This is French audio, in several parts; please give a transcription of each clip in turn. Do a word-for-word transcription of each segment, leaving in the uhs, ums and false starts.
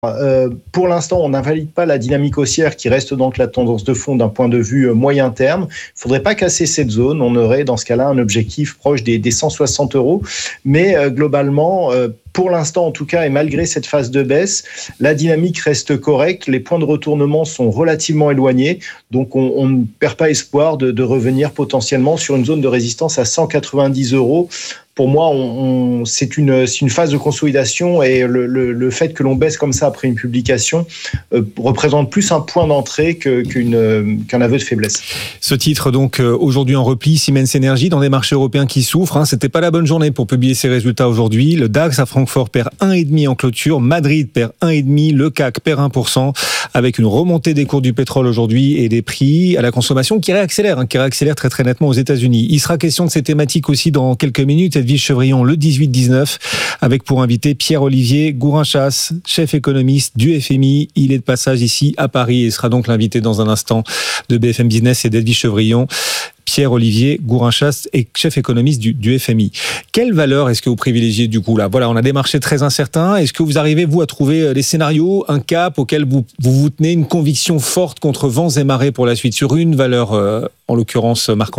Euh, pour l'instant, on n'invalide pas la dynamique haussière qui reste donc la tendance de fond d'un point de vue euh, moyen terme. Il ne faudrait pas casser cette zone. On aurait dans ce cas-là un objectif proche des, des cent soixante euros. Mais euh, globalement, euh, pour l'instant en tout cas, et malgré cette phase de baisse, la dynamique reste correcte. Les points de retournement sont relativement éloignés. Donc on, on ne perd pas espoir de, de revenir potentiellement sur une zone de résistance à cent quatre-vingt-dix euros. Pour moi, on, on, c'est, une, c'est une phase de consolidation et le, le, le fait que l'on baisse comme ça après une publication euh, représente plus un point d'entrée que, qu'une, euh, qu'un aveu de faiblesse. Ce titre, donc, euh, aujourd'hui en repli, Siemens Energy, dans des marchés européens qui souffrent. Hein, c'était pas la bonne journée pour publier ses résultats aujourd'hui. Le DAX à Francfort perd un virgule cinq en clôture. Madrid perd un virgule cinq. Le C A C perd un pour cent avec une remontée des cours du pétrole aujourd'hui et des prix à la consommation qui réaccélèrent, hein, qui réaccélèrent très très nettement aux États-Unis. Il sera question de ces thématiques aussi dans quelques minutes. Edwige Chevrillon, le dix-huit dix-neuf, avec pour invité Pierre-Olivier Gourinchas, chef économiste du F M I. Il est de passage ici à Paris et sera donc l'invité dans un instant de B F M Business et d'Edwige Chevrillon. Pierre-Olivier Gourinchas est chef économiste du, du F M I. Quelle valeur est-ce que vous privilégiez du coup là ? Voilà, on a des marchés très incertains. Est-ce que vous arrivez, vous, à trouver des scénarios, un cap auquel vous vous, vous tenez, une conviction forte contre vents et marées pour la suite, sur une valeur, euh, en l'occurrence Marc-Antoine ?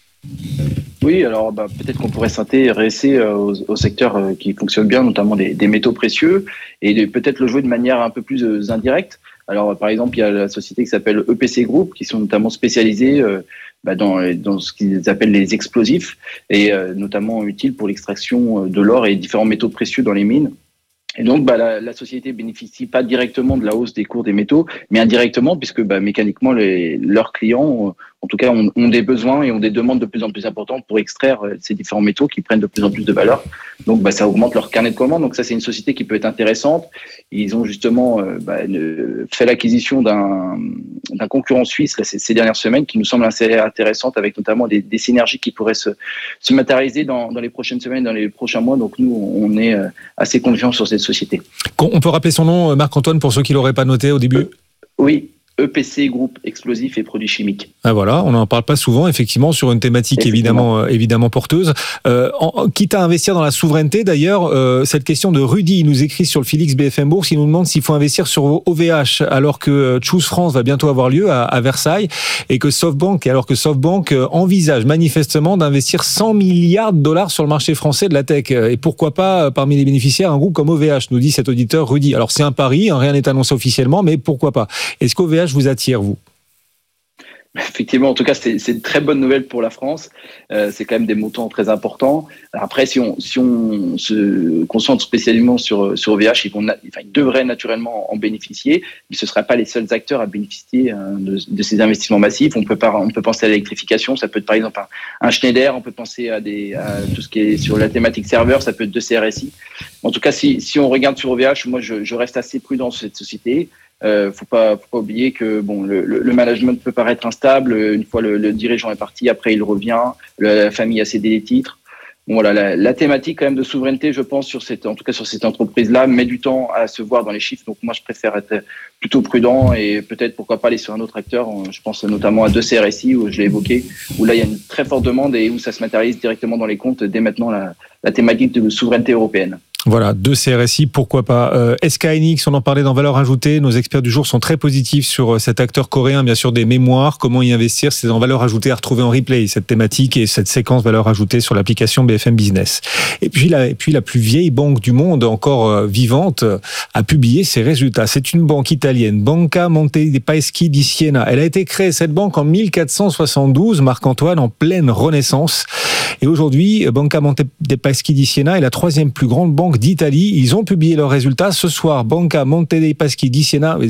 Oui, alors bah, peut-être qu'on pourrait s'intéresser aux, aux secteurs qui fonctionnent bien, notamment des, des métaux précieux, et de, peut-être le jouer de manière un peu plus euh, indirecte. Alors, par exemple, il y a la société qui s'appelle E P C Group, qui sont notamment spécialisés euh, bah, dans, dans ce qu'ils appellent les explosifs, et euh, notamment utiles pour l'extraction de l'or et différents métaux précieux dans les mines. Et donc, bah, la, la société bénéficie pas directement de la hausse des cours des métaux, mais indirectement, puisque bah, mécaniquement, les, leurs clients, en tout cas, ont, ont des besoins et ont des demandes de plus en plus importantes pour extraire ces différents métaux qui prennent de plus en plus de valeur. Donc, bah, ça augmente leur carnet de commandes. Donc, ça, c'est une société qui peut être intéressante. Ils ont justement euh, bah, fait l'acquisition d'un, d'un concurrent suisse là, ces, ces dernières semaines, qui nous semble assez intéressante, avec notamment des, des synergies qui pourraient se, se matérialiser dans, dans les prochaines semaines, dans les prochains mois. Donc, nous, on est assez confiants sur cette société. On peut rappeler son nom, Marc-Antoine, pour ceux qui ne l'auraient pas noté au début ? Oui. E P C Group, explosifs et produits chimiques. Ah voilà, on n'en parle pas souvent, effectivement, sur une thématique évidemment, euh, évidemment porteuse. Euh, en, quitte à investir dans la souveraineté, d'ailleurs, euh, cette question de Rudy, il nous écrit sur le Félix B F M Bourse, il nous demande s'il faut investir sur O V H, alors que Choose France va bientôt avoir lieu à, à Versailles, et que SoftBank, alors que SoftBank envisage manifestement d'investir cent milliards de dollars sur le marché français de la tech. Et pourquoi pas, parmi les bénéficiaires, un groupe comme O V H, nous dit cet auditeur Rudy. Alors c'est un pari, hein, rien n'est annoncé officiellement, mais pourquoi pas ? Est-ce qu'O V H vous attire, vous ? Effectivement, en tout cas, c'est, c'est une très bonne nouvelle pour la France. Euh, c'est quand même des montants très importants. Après, si on, si on se concentre spécialement sur, sur O V H, ils, vont, enfin, ils devraient naturellement en bénéficier, mais ce ne seraient pas les seuls acteurs à bénéficier hein, de, de ces investissements massifs. On peut, pas, on peut penser à l'électrification, ça peut être par exemple un, un Schneider, on peut penser à, des, à tout ce qui est sur la thématique serveur, ça peut être de C R S I. En tout cas, si, si on regarde sur O V H, moi, je, je reste assez prudent sur cette société. Euh, faut pas, faut pas oublier que bon, le, le management peut paraître instable. Une fois le, le dirigeant est parti, après il revient. La famille a cédé les titres. Bon, voilà, la, la thématique quand même de souveraineté, je pense sur cette, en tout cas sur cette entreprise-là, met du temps à se voir dans les chiffres. Donc moi, je préfère être plutôt prudent et peut-être pourquoi pas aller sur un autre acteur. Je pense notamment à deux C R S I où je l'ai évoqué, où là il y a une très forte demande et où ça se matérialise directement dans les comptes dès maintenant la, la thématique de souveraineté européenne. Voilà, deux C R S I, pourquoi pas. Euh, S K Hynix, on en parlait dans Valeurs Ajoutées. Nos experts du jour sont très positifs sur cet acteur coréen, bien sûr, des mémoires. Comment y investir ? C'est dans Valeurs Ajoutées à retrouver en replay, cette thématique et cette séquence Valeurs Ajoutées sur l'application B F M Business. Et puis la, et puis la plus vieille banque du monde, encore vivante, a publié ses résultats. C'est une banque italienne, Banca Monte dei Paschi di Siena. Elle a été créée, cette banque, en mille quatre cent soixante-douze, Marc-Antoine, en pleine renaissance. Et aujourd'hui, Banca Monte dei Paschi di Siena est la troisième plus grande banque d'Italie. Ils ont publié leurs résultats ce soir. Banca Monte dei Paschi di Siena,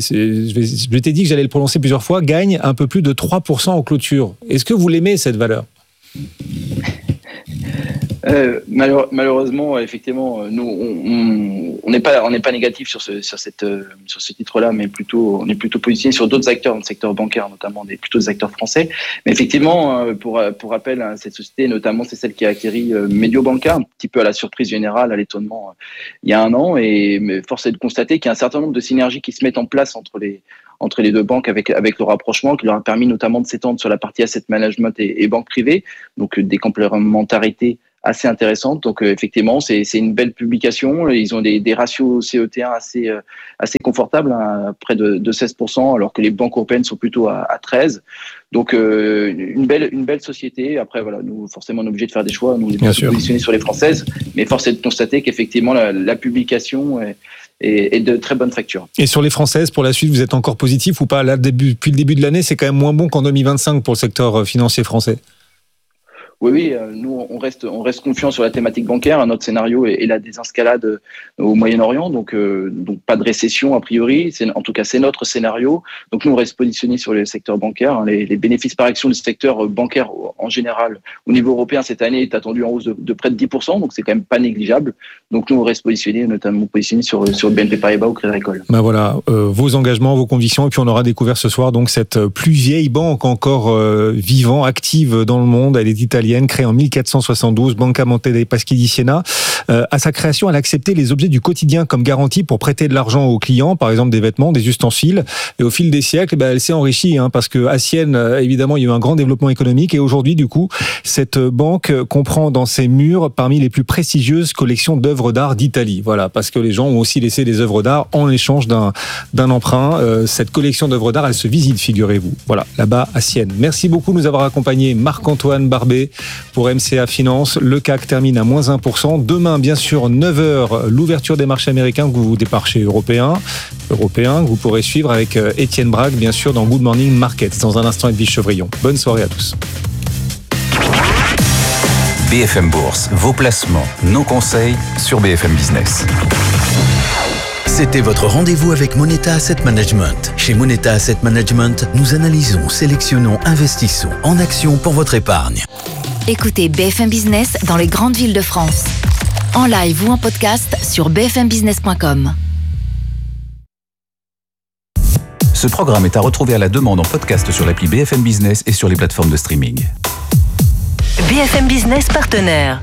je t'ai dit que j'allais le prononcer plusieurs fois, gagne un peu plus de trois pour cent en clôture. Est-ce que vous l'aimez, cette valeur ? Euh, malheureusement, effectivement, nous, on n'est pas, on n'est pas négatif sur ce, sur cette, sur ce titre-là, mais plutôt, on est plutôt positionné sur d'autres acteurs dans le secteur bancaire, notamment des plutôt des acteurs français. Mais effectivement, pour, pour rappel, cette société, notamment, c'est celle qui a acquis Mediobanca, un petit peu à la surprise générale, à l'étonnement, il y a un an. Et mais force est de constater qu'il y a un certain nombre de synergies qui se mettent en place entre les entre les deux banques avec avec le rapprochement qui leur a permis notamment de s'étendre sur la partie asset management et, et banque privée, donc des complémentarités assez intéressante. Donc euh, effectivement, c'est, c'est une belle publication. Ils ont des, des ratios C E T un assez, euh, assez confortables, hein, près de, de seize pour cent, alors que les banques européennes sont plutôt à, à treize. Donc euh, une belle, une belle société. Après voilà, nous forcément on est obligé de faire des choix. Nous on est bien positionnés sur les françaises, mais force est de constater qu'effectivement la, la publication est, est, est de très bonne facture. Et sur les françaises, pour la suite, vous êtes encore positif ou pas? Là, début, depuis le début de l'année, c'est quand même moins bon qu'en deux mille vingt-cinq pour le secteur financier français. Oui, oui, nous on reste, on reste confiant sur la thématique bancaire. Notre scénario est, est la désescalade au Moyen-Orient, donc, euh, donc pas de récession a priori. C'est, en tout cas, c'est notre scénario. Donc nous on reste positionné sur le secteur bancaire. Les, les bénéfices par action du secteur bancaire en général au niveau européen cette année est attendu en hausse de, de près de dix pour cent, donc c'est quand même pas négligeable. Donc nous on reste positionné, notamment positionné sur sur B N P Paribas ou Crédit Agricole. Ben voilà, euh, vos engagements, vos convictions, et puis on aura découvert ce soir donc cette plus vieille banque encore euh, vivant, active dans le monde. Elle est italienne. Créée en mille quatre cent soixante-douze, Banca Monte dei Paschi di Siena. Euh, à sa création, elle acceptait les objets du quotidien comme garantie pour prêter de l'argent aux clients, par exemple des vêtements, des ustensiles. Et au fil des siècles, eh ben, elle s'est enrichie, hein, parce que à Sienne, évidemment, il y a eu un grand développement économique. Et aujourd'hui, du coup, cette banque comprend dans ses murs parmi les plus prestigieuses collections d'œuvres d'art d'Italie. Voilà, parce que les gens ont aussi laissé des œuvres d'art en échange d'un, d'un emprunt. Euh, cette collection d'œuvres d'art, elle se visite, figurez-vous. Voilà, là-bas à Sienne. Merci beaucoup de nous avoir accompagnés, Marc-Antoine Barbet, pour M C A Finance. Le C A C termine à moins un pour cent. Demain, bien sûr, neuf heures, l'ouverture des marchés américains, que vous, des marchés européens, européens, que vous pourrez suivre avec Étienne Braque, bien sûr, dans Good Morning Markets. Dans un instant, Edwige Chevrillon. Bonne soirée à tous. B F M Bourse, vos placements, nos conseils sur B F M Business. C'était votre rendez-vous avec Moneta Asset Management. Chez Moneta Asset Management, nous analysons, sélectionnons, investissons en action pour votre épargne. Écoutez B F M Business dans les grandes villes de France. En live ou en podcast sur b f m business point com. Ce programme est à retrouver à la demande en podcast sur l'appli B F M Business et sur les plateformes de streaming. B F M Business partenaire.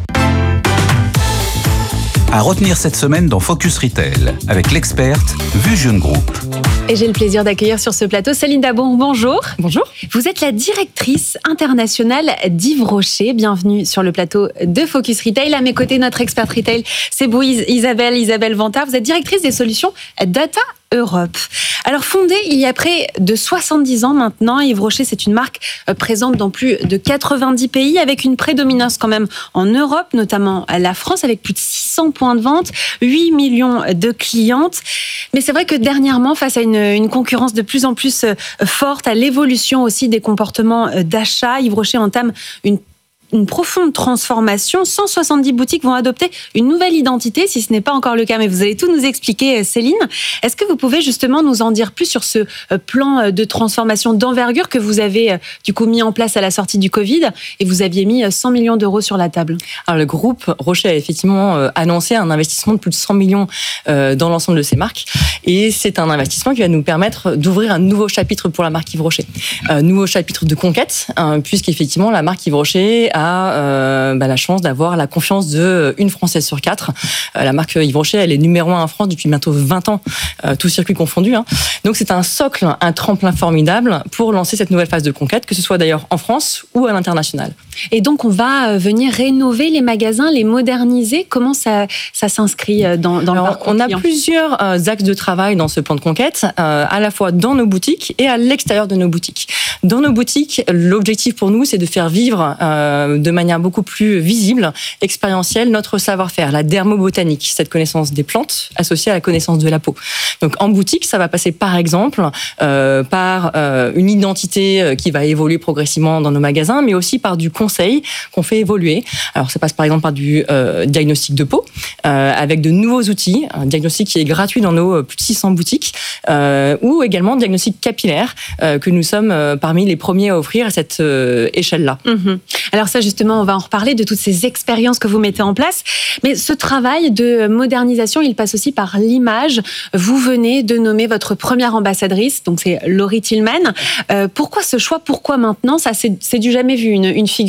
À retenir cette semaine dans Focus Retail, avec l'experte Vusion Group. Et j'ai le plaisir d'accueillir sur ce plateau Céline Dabon. Bonjour. Bonjour. Vous êtes la directrice internationale d'Yves Rocher. Bienvenue sur le plateau de Focus Retail. À mes côtés, notre experte retail, c'est vous, Isabelle, Isabelle Vantard. Vous êtes directrice des solutions Data Europe. Alors fondée il y a près de soixante-dix ans maintenant, Yves Rocher, c'est une marque présente dans plus de quatre-vingt-dix pays avec une prédominance quand même en Europe, notamment la France, avec plus de six cents points de vente, huit millions de clientes. Mais c'est vrai que dernièrement, face à une, une concurrence de plus en plus forte, à l'évolution aussi des comportements d'achat, Yves Rocher entame une une profonde transformation. cent soixante-dix boutiques vont adopter une nouvelle identité, si ce n'est pas encore le cas, mais vous allez tout nous expliquer, Céline. Est-ce que vous pouvez justement nous en dire plus sur ce plan de transformation d'envergure que vous avez du coup mis en place à la sortie du Covid, et vous aviez mis cent millions d'euros sur la table? Alors le groupe Rocher a effectivement annoncé un investissement de plus de cent millions dans l'ensemble de ses marques, et c'est un investissement qui va nous permettre d'ouvrir un nouveau chapitre pour la marque Yves Rocher. Un nouveau chapitre de conquête, hein, puisqu'effectivement la marque Yves Rocher a Euh, bah, la chance d'avoir la confiance de une Française sur quatre. Euh, la marque Yves Rocher, elle est numéro un en France depuis bientôt vingt ans, euh, tout circuit confondu. Hein. Donc c'est un socle, un tremplin formidable pour lancer cette nouvelle phase de conquête, que ce soit d'ailleurs en France ou à l'international. Et donc on va venir rénover les magasins, les moderniser. Comment ça, ça s'inscrit dans, dans Alors, le parcours on a client? plusieurs euh, axes de travail dans ce plan de conquête, euh, à la fois dans nos boutiques et à l'extérieur de nos boutiques. Dans nos boutiques, l'objectif pour nous, c'est de faire vivre euh, de manière beaucoup plus visible, expérientielle, notre savoir-faire, la dermobotanique, cette connaissance des plantes associée à la connaissance de la peau. Donc en boutique, ça va passer par exemple euh, par euh, une identité qui va évoluer progressivement dans nos magasins, mais aussi par du conseil qu'on fait évoluer. Alors ça passe par exemple par du euh, diagnostic de peau, euh, avec de nouveaux outils, un diagnostic qui est gratuit dans nos plus de six cents boutiques, euh, ou également diagnostic capillaire, euh, que nous sommes euh, parmi les premiers à offrir à cette euh, échelle-là. Mmh. Alors ça justement, on va en reparler de toutes ces expériences que vous mettez en place. Mais ce travail de modernisation, il passe aussi par l'image. Vous venez de nommer votre première ambassadrice, donc c'est Laurie Tillman. Euh, pourquoi ce choix? Pourquoi maintenant? Ça, c'est, c'est du jamais vu, une, une figure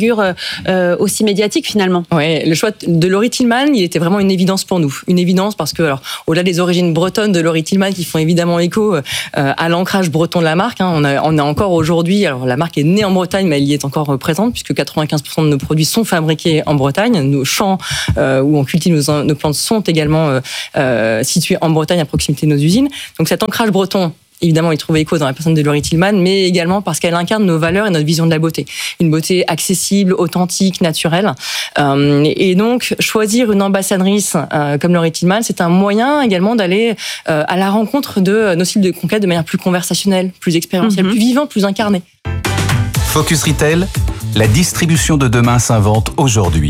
figure euh, aussi médiatique finalement. Ouais, le choix de Laurie Tillman, il était vraiment une évidence pour nous. Une évidence parce que, alors, au-delà des origines bretonnes de Laurie Tillman qui font évidemment écho euh, à l'ancrage breton de la marque, hein, on a, on a encore aujourd'hui, alors la marque est née en Bretagne, mais elle y est encore présente puisque quatre-vingt-quinze pour cent de nos produits sont fabriqués en Bretagne. Nos champs euh, où on cultive nos, nos plantes sont également euh, euh, situés en Bretagne à proximité de nos usines. Donc cet ancrage breton, évidemment, il trouve écho dans la personne de Laurie Tillman, mais également parce qu'elle incarne nos valeurs et notre vision de la beauté. Une beauté accessible, authentique, naturelle. Euh, et donc, choisir une ambassadrice euh, comme Laurie Tillman, c'est un moyen également d'aller euh, à la rencontre de nos cibles de conquête de manière plus conversationnelle, plus expérientielle, mm-hmm. plus vivante, plus incarnée. Focus Retail, la distribution de demain s'invente aujourd'hui.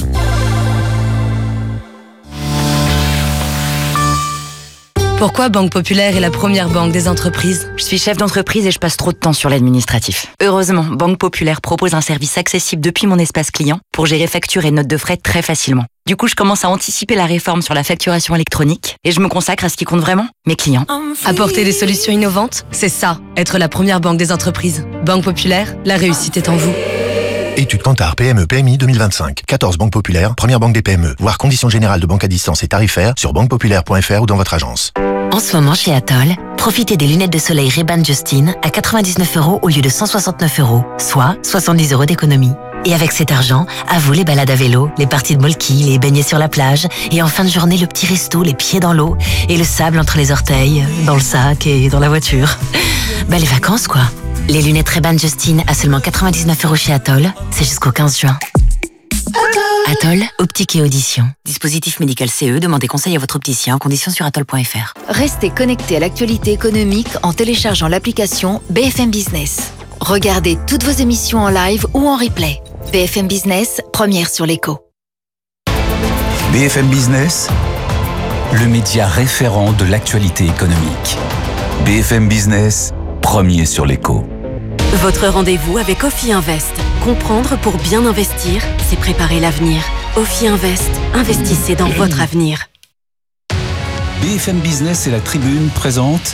Pourquoi Banque Populaire est la première banque des entreprises ? Je suis chef d'entreprise et je passe trop de temps sur l'administratif. Heureusement, Banque Populaire propose un service accessible depuis mon espace client pour gérer factures et notes de frais très facilement. Du coup, je commence à anticiper la réforme sur la facturation électronique et je me consacre à ce qui compte vraiment, mes clients. Apporter des solutions innovantes, c'est ça, être la première banque des entreprises. Banque Populaire, la réussite est en vous. Étude Kantar P M E P M I deux mille vingt-cinq. quatorze banques populaires, première banque des P M E. Voir conditions générales de banque à distance et tarifaires sur banque populaire point f r ou dans votre agence. En ce moment, chez Atoll, profitez des lunettes de soleil Ray-Ban Justin à quatre-vingt-dix-neuf euros au lieu de cent soixante-neuf euros, soit soixante-dix euros d'économie. Et avec cet argent, à vous les balades à vélo, les parties de molki, les baignets sur la plage, et en fin de journée, le petit resto, les pieds dans l'eau, et le sable entre les orteils, dans le sac et dans la voiture. Bah, les vacances, quoi. Les lunettes Ray-Ban Justin à seulement quatre-vingt-dix-neuf euros chez Atoll, c'est jusqu'au quinze juin. Atoll, optique et audition. Dispositif médical C E, demandez conseil à votre opticien, conditions sur atoll point f r. Restez connectés à l'actualité économique en téléchargeant l'application B F M Business. Regardez toutes vos émissions en live ou en replay. B F M Business, première sur l'écho. B F M Business, le média référent de l'actualité économique. B F M Business, premier sur l'écho. Votre rendez-vous avec Ophi Invest. Comprendre pour bien investir, c'est préparer l'avenir. Ophi Invest, investissez dans votre avenir. B F M Business et la Tribune présentent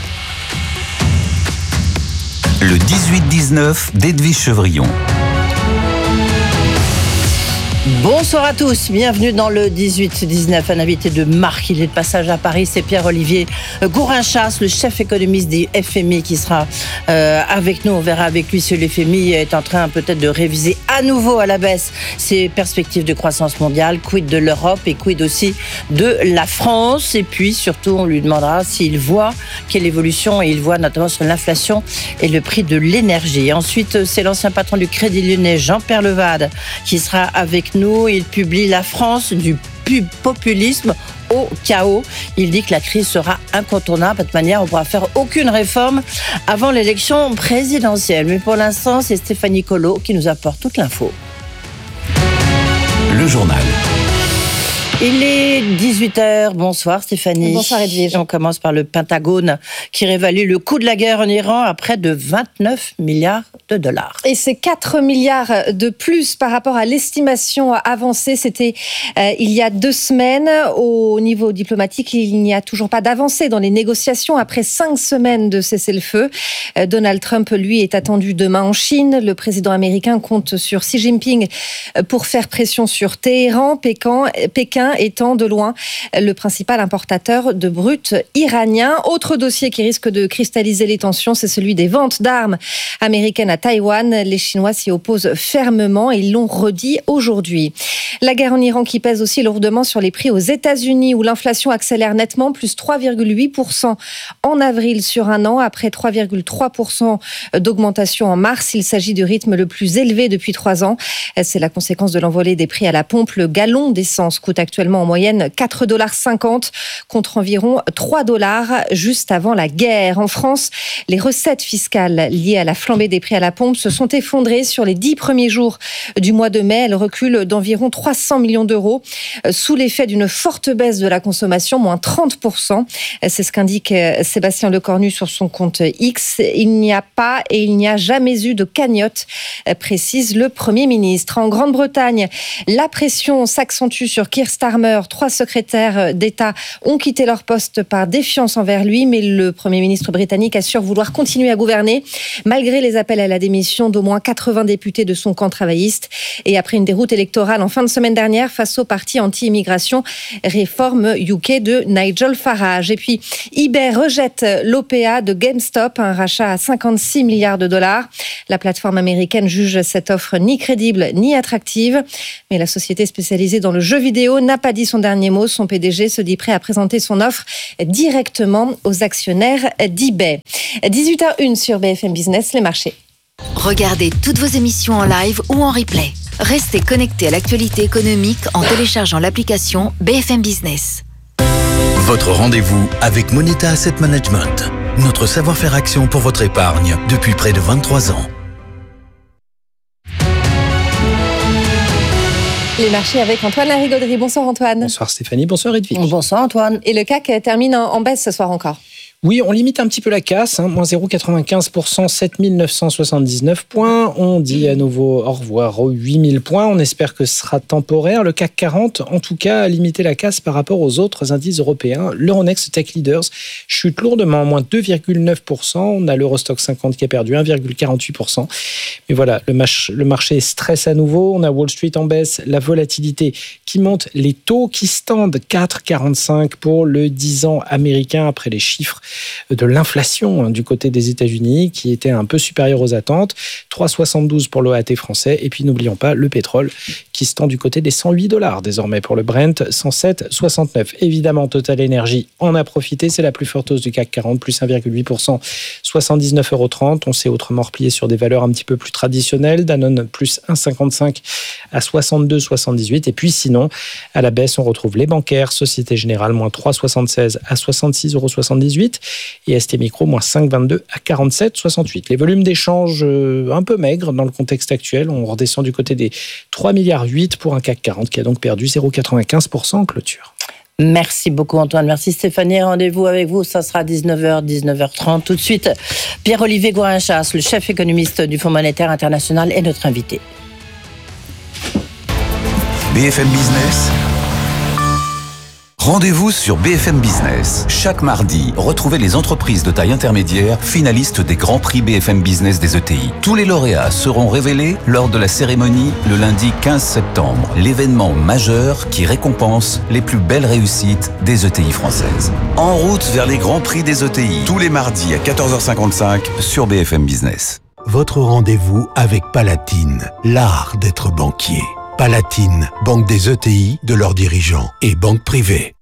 le dix-huit dix-neuf d'Edwige Chevrillon. Bonsoir à tous, bienvenue dans le dix-huit dix-neuf, un invité de marque. Il est de passage à Paris, c'est Pierre-Olivier Gourinchas, le chef économiste des F M I qui sera euh, avec nous. On verra avec lui si le F M I est en train peut-être de réviser à nouveau à la baisse ses perspectives de croissance mondiale, quid de l'Europe et quid aussi de la France. Et puis surtout, on lui demandera s'il voit quelle évolution il voit notamment sur l'inflation et le prix de l'énergie. Ensuite, c'est l'ancien patron du Crédit Lyonnais, Jean-Pierre Levade, qui sera avec nous. Il publie La France du populisme au chaos. Il dit que la crise sera incontournable. De toute manière, on ne pourra faire aucune réforme avant l'élection présidentielle. Mais pour l'instant, c'est Stéphanie Colo qui nous apporte toute l'info. Le journal. Il est dix-huit heures. Bonsoir Stéphanie. Bonsoir Edwige. On commence par le Pentagone qui réévalue le coût de la guerre en Iran à près de vingt-neuf milliards de dollars. Et c'est quatre milliards de plus par rapport à l'estimation avancée. C'était euh, il y a deux semaines. Au niveau diplomatique, il n'y a toujours pas d'avancée dans les négociations après cinq semaines de cessez-le-feu. Euh, Donald Trump, lui, est attendu demain en Chine. Le président américain compte sur Xi Jinping pour faire pression sur Téhéran. Pékin, Pékin étant de loin le principal importateur de brut iranien. Autre dossier qui risque de cristalliser les tensions, c'est celui des ventes d'armes américaines à Taïwan. Les Chinois s'y opposent fermement et ils l'ont redit aujourd'hui. La guerre en Iran qui pèse aussi lourdement sur les prix aux États-Unis où l'inflation accélère nettement, plus trois virgule huit pour cent en avril sur un an, après trois virgule trois pour cent d'augmentation en mars. Il s'agit du rythme le plus élevé depuis trois ans. C'est la conséquence de l'envolée des prix à la pompe. Le gallon d'essence coûte actuellement en moyenne quatre virgule cinquante dollars contre environ trois dollars juste avant la guerre. En France, les recettes fiscales liées à la flambée des prix à la pompe se sont effondrées sur les dix premiers jours du mois de mai. Elles reculent d'environ trois cents millions d'euros sous l'effet d'une forte baisse de la consommation, moins trente pour cent. C'est ce qu'indique Sébastien Lecornu sur son compte X. Il n'y a pas et il n'y a jamais eu de cagnotte, précise le Premier ministre. En Grande-Bretagne, la pression s'accentue sur Keir Starmer. Trois secrétaires d'État ont quitté leur poste par défiance envers lui, mais le Premier ministre britannique assure vouloir continuer à gouverner malgré les appels à la la démission d'au moins quatre-vingts députés de son camp travailliste. Et après une déroute électorale en fin de semaine dernière face au parti anti-immigration Réforme U K de Nigel Farage. Et puis, eBay rejette l'O P A de GameStop, un rachat à cinquante-six milliards de dollars. La plateforme américaine juge cette offre ni crédible ni attractive. Mais la société spécialisée dans le jeu vidéo n'a pas dit son dernier mot. Son P D G se dit prêt à présenter son offre directement aux actionnaires d'eBay. dix-huit heures une sur B F M Business, les marchés. Regardez toutes vos émissions en live ou en replay. Restez connectés à l'actualité économique en téléchargeant l'application B F M Business. Votre rendez-vous avec Moneta Asset Management. Notre savoir-faire action pour votre épargne depuis près de vingt-trois ans. Les marchés avec Antoine Larigauderie. Bonsoir Antoine. Bonsoir Stéphanie, bonsoir Edwige. Bonsoir Antoine. Et le C A C termine en baisse ce soir encore. Oui, on limite un petit peu la casse, hein, moins zéro virgule quatre-vingt-quinze pour cent, sept mille neuf cent soixante-dix-neuf points. On dit à nouveau au revoir aux huit mille points. On espère que ce sera temporaire. Le C A C quarante, en tout cas, a limité la casse par rapport aux autres indices européens. L'Euronext Tech Leaders chute lourdement, moins deux virgule neuf pour cent. On a l'Eurostock cinquante qui a perdu un virgule quarante-huit pour cent. Mais voilà, le, mach- le marché stresse à nouveau. On a Wall Street en baisse, la volatilité qui monte, les taux qui standent quatre virgule quarante-cinq pour le dix ans américain après les chiffres de l'inflation du côté des États-Unis qui était un peu supérieure aux attentes, trois virgule soixante-douze pour l'O A T français, et puis n'oublions pas le pétrole qui se tend du côté des cent huit dollars désormais pour le Brent, cent sept virgule soixante-neuf. Évidemment, Total Energy en a profité, c'est la plus forte hausse du C A C quarante, plus un virgule huit pour cent, soixante-dix-neuf virgule trente. On s'est autrement replié sur des valeurs un petit peu plus traditionnelles, Danone plus un virgule cinquante-cinq à soixante-deux virgule soixante-dix-huit, et puis sinon, à la baisse, on retrouve les bancaires, Société Générale moins trois virgule soixante-seize à soixante-six virgule soixante-dix-huit, et S T Micro, moins cinq virgule vingt-deux à quarante-sept virgule soixante-huit. Les volumes d'échange un peu maigres dans le contexte actuel. On redescend du côté des trois virgule huit milliards pour un C A C quarante qui a donc perdu zéro virgule quatre-vingt-quinze pour cent en clôture. Merci beaucoup Antoine, merci Stéphanie. Rendez-vous avec vous, ça sera dix-neuf heures, dix-neuf heures trente. Tout de suite, Pierre-Olivier Gourin-Chasse, le chef économiste du Fonds monétaire international, est notre invité. B F M Business. Rendez-vous sur B F M Business. Chaque mardi, retrouvez les entreprises de taille intermédiaire finalistes des Grands Prix B F M Business des E T I. Tous les lauréats seront révélés lors de la cérémonie le lundi quinze septembre. L'événement majeur qui récompense les plus belles réussites des E T I françaises. En route vers les Grands Prix des E T I. Tous les mardis à quatorze heures cinquante-cinq sur B F M Business. Votre rendez-vous avec Palatine, l'art d'être banquier. Palatine, banque des E T I, de leurs dirigeants et banque privée.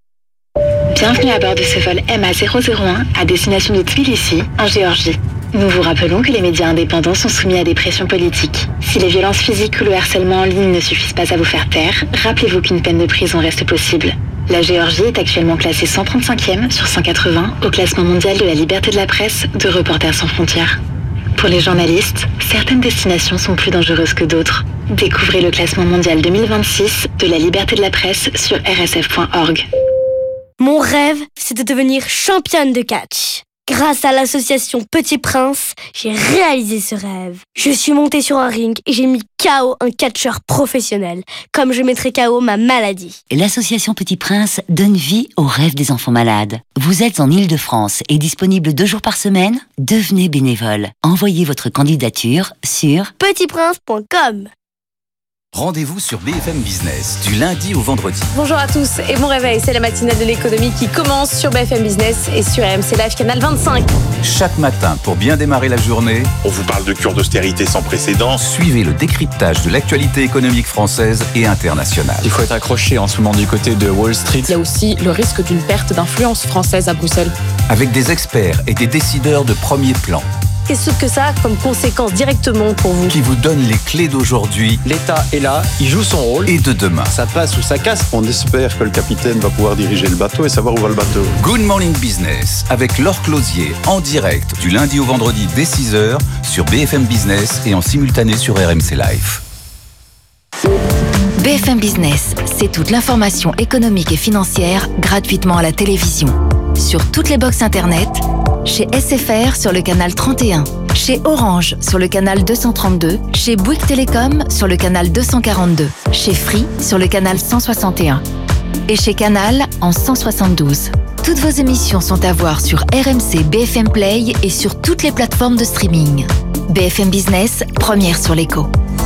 Bienvenue à bord de ce vol M A zéro zéro un à destination de Tbilissi, en Géorgie. Nous vous rappelons que les médias indépendants sont soumis à des pressions politiques. Si les violences physiques ou le harcèlement en ligne ne suffisent pas à vous faire taire, rappelez-vous qu'une peine de prison reste possible. La Géorgie est actuellement classée cent trente-cinquième sur cent quatre-vingts au classement mondial de la liberté de la presse de Reporters sans frontières. Pour les journalistes, certaines destinations sont plus dangereuses que d'autres. Découvrez le classement mondial deux mille vingt-six de la liberté de la presse sur r s f point org. Mon rêve, c'est de devenir championne de catch. Grâce à l'association Petit Prince, j'ai réalisé ce rêve. Je suis montée sur un ring et j'ai mis K O un catcheur professionnel, comme je mettrai K O ma maladie. L'association Petit Prince donne vie aux rêves des enfants malades. Vous êtes en Île-de-France et disponible deux jours par semaine? Devenez bénévole. Envoyez votre candidature sur petit prince point com. Rendez-vous sur B F M Business, du lundi au vendredi. Bonjour à tous et bon réveil, c'est la matinale de l'économie qui commence sur B F M Business et sur R M C Live, canal vingt-cinq. Chaque matin, pour bien démarrer la journée, on vous parle de cure d'austérité sans précédent. Suivez le décryptage de l'actualité économique française et internationale. Il faut être accroché en ce moment du côté de Wall Street. Il y a aussi le risque d'une perte d'influence française à Bruxelles. Avec des experts et des décideurs de premier plan. Qu'est-ce que ça a comme conséquence directement pour vous? Qui vous donne les clés d'aujourd'hui. L'État est là, il joue son rôle. Et de demain. Ça passe ou ça casse. On espère que le capitaine va pouvoir diriger le bateau et savoir où va le bateau. Good Morning Business avec Laure Closier en direct du lundi au vendredi dès six heures sur B F M Business et en simultané sur R M C Live. B F M Business, c'est toute l'information économique et financière gratuitement à la télévision. Sur toutes les box internet, chez S F R sur le canal trente et un, chez Orange sur le canal deux cent trente-deux, chez Bouygues Télécom sur le canal deux cent quarante-deux, chez Free sur le canal cent soixante et un et chez Canal en cent soixante-douze. Toutes vos émissions sont à voir sur R M C B F M Play et sur toutes les plateformes de streaming. B F M Business, première sur l'écho.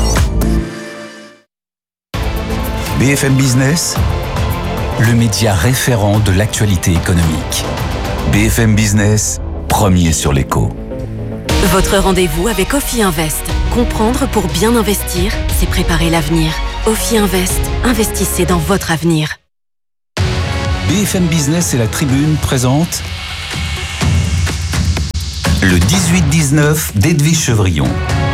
B F M Business, le média référent de l'actualité économique. B F M Business, premier sur l'écho. Votre rendez-vous avec Ophi Invest. Comprendre pour bien investir, c'est préparer l'avenir. Ophi Invest, investissez dans votre avenir. B F M Business et la Tribune présentent le dix-huit dix-neuf d'Edwige Chevrillon.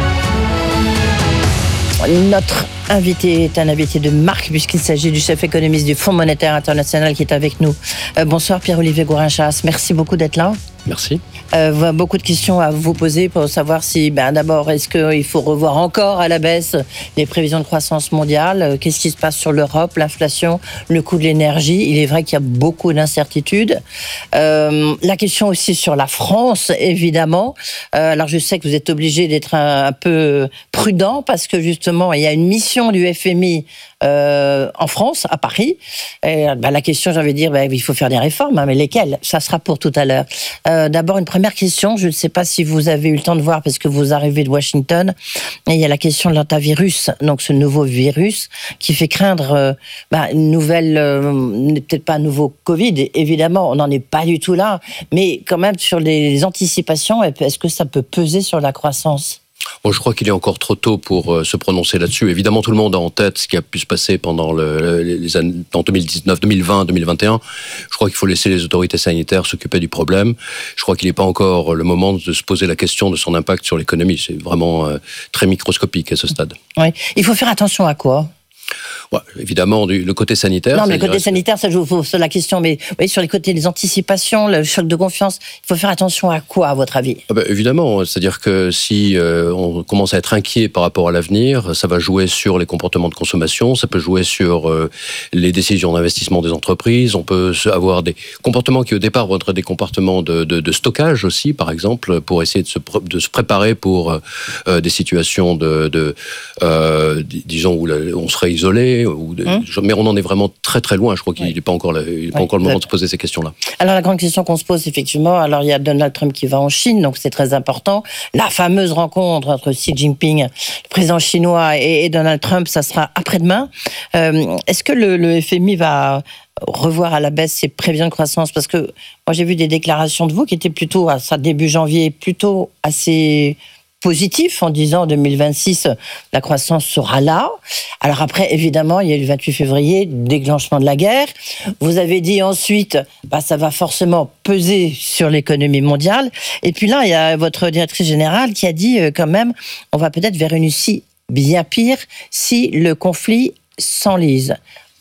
Notre invité est un invité de marque puisqu'il s'agit du chef économiste du Fonds monétaire international qui est avec nous. Euh, bonsoir Pierre-Olivier Gourinchas, merci beaucoup d'être là. Merci. Euh, beaucoup de questions à vous poser pour savoir si, ben, d'abord, est-ce qu'il faut revoir encore à la baisse les prévisions de croissance mondiale ? Qu'est-ce qui se passe sur l'Europe, l'inflation, le coût de l'énergie ? Il est vrai qu'il y a beaucoup d'incertitudes. Euh, la question aussi sur la France, évidemment. Euh, alors, je sais que vous êtes obligé d'être un, un peu prudent parce que justement, il y a une mission du F M I euh, en France, à Paris. Et, ben, la question, j'ai envie de dire, ben, il faut faire des réformes, hein, mais lesquelles ? Ça sera pour tout à l'heure. Euh, d'abord, une première question. Je ne sais pas si vous avez eu le temps de voir parce que vous arrivez de Washington. Et il y a la question de l'antivirus, donc ce nouveau virus qui fait craindre euh, ben, une nouvelle, euh, peut-être pas un nouveau Covid, évidemment, on n'en est pas du tout là, mais quand même sur les anticipations, est-ce que ça peut peser sur la croissance ? Bon, je crois qu'il est encore trop tôt pour euh, se prononcer là-dessus. Évidemment, tout le monde a en tête ce qui a pu se passer pendant le, les années, en deux mille dix-neuf, deux mille vingt, deux mille vingt et un. Je crois qu'il faut laisser les autorités sanitaires s'occuper du problème. Je crois qu'il n'est pas encore le moment de se poser la question de son impact sur l'économie. C'est vraiment euh, très microscopique à ce stade. Oui. Il faut faire attention à quoi ? Ouais, évidemment, du, le côté sanitaire. Non, mais le côté sanitaire, ça joue sur la question. Mais oui, sur les côtés des anticipations, le choc de confiance, il faut faire attention à quoi, à votre avis ? Ah ben, évidemment, c'est-à-dire que si euh, on commence à être inquiet par rapport à l'avenir, ça va jouer sur les comportements de consommation, ça peut jouer sur euh, les décisions d'investissement des entreprises. On peut avoir des comportements qui, au départ, vont être des comportements de, de, de stockage aussi, par exemple, pour essayer de se, de se préparer pour euh, des situations de, de euh, disons, où on serait isolé. Ou de, hum. Mais on en est vraiment très très loin. Je crois qu'il n'est oui. pas encore, là, il n'est pas oui, encore le moment de se poser ces questions-là. Alors la grande question qu'on se pose effectivement, alors il y a Donald Trump qui va en Chine, donc c'est très important. La fameuse rencontre entre Xi Jinping, le président chinois, et, et Donald Trump, ça sera après-demain. Euh, est-ce que le, le F M I va revoir à la baisse ses prévisions de croissance ? Parce que moi j'ai vu des déclarations de vous qui étaient plutôt, à ça début janvier, plutôt assez positif en disant en deux mille vingt-six la croissance sera là. Alors après évidemment il y a eu le vingt-huit février, déclenchement de la guerre. Vous avez dit ensuite bah ça va forcément peser sur l'économie mondiale. Et puis là il y a votre directrice générale qui a dit euh, quand même on va peut-être vers une issue bien pire si le conflit s'enlise.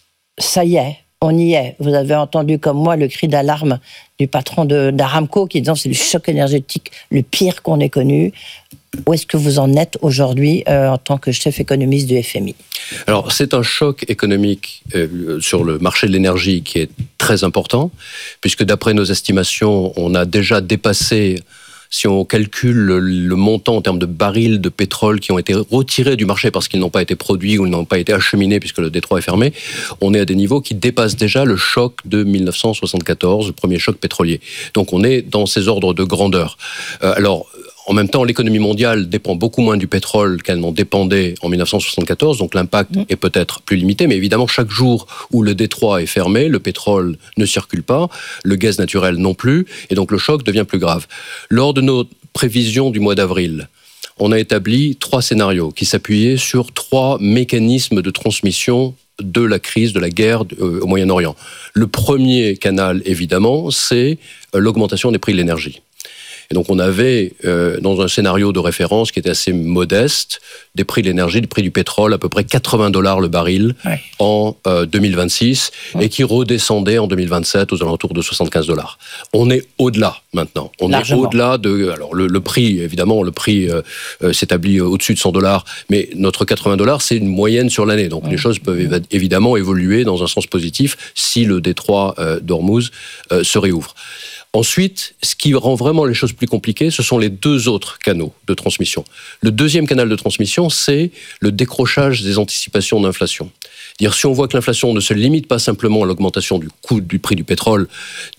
Ça y est. On y est. Vous avez entendu comme moi le cri d'alarme du patron de, d'Aramco qui disant c'est le choc énergétique le pire qu'on ait connu. Où est-ce que vous en êtes aujourd'hui euh, en tant que chef économiste du F M I ? Alors, c'est un choc économique euh, sur le marché de l'énergie qui est très important, puisque d'après nos estimations, on a déjà dépassé, si on calcule le, le montant en termes de barils de pétrole qui ont été retirés du marché parce qu'ils n'ont pas été produits ou ils n'ont pas été acheminés puisque le détroit est fermé, on est à des niveaux qui dépassent déjà le choc de mille neuf cent soixante-quatorze, le premier choc pétrolier. Donc on est dans ces ordres de grandeur. Euh, alors, en même temps, l'économie mondiale dépend beaucoup moins du pétrole qu'elle n'en dépendait en mille neuf cent soixante-quatorze, donc l'impact mmh. est peut-être plus limité, mais évidemment, chaque jour où le détroit est fermé, le pétrole ne circule pas, le gaz naturel non plus, et donc le choc devient plus grave. Lors de nos prévisions du mois d'avril, on a établi trois scénarios qui s'appuyaient sur trois mécanismes de transmission de la crise, de la guerre euh, au Moyen-Orient. Le premier canal, évidemment, c'est euh, l'augmentation des prix de l'énergie. Et donc on avait, euh, dans un scénario de référence qui était assez modeste, des prix de l'énergie, des prix du pétrole, à peu près quatre-vingts dollars le baril ouais. en euh, deux mille vingt-six, ouais. et qui redescendait en deux mille vingt-sept aux alentours de soixante-quinze dollars. On est au-delà maintenant. On Largement. est au-delà de... Alors le, le prix, évidemment, le prix euh, euh, s'établit au-dessus de cent dollars, mais notre quatre-vingts dollars, c'est une moyenne sur l'année. Donc ouais. les choses peuvent év- évidemment évoluer dans un sens positif si le détroit euh, d'Ormuz euh, se réouvre. Ensuite, ce qui rend vraiment les choses plus compliquées, ce sont les deux autres canaux de transmission. Le deuxième canal de transmission, c'est le décrochage des anticipations d'inflation. C'est-à-dire, si on voit que l'inflation ne se limite pas simplement à l'augmentation du coût du prix du pétrole,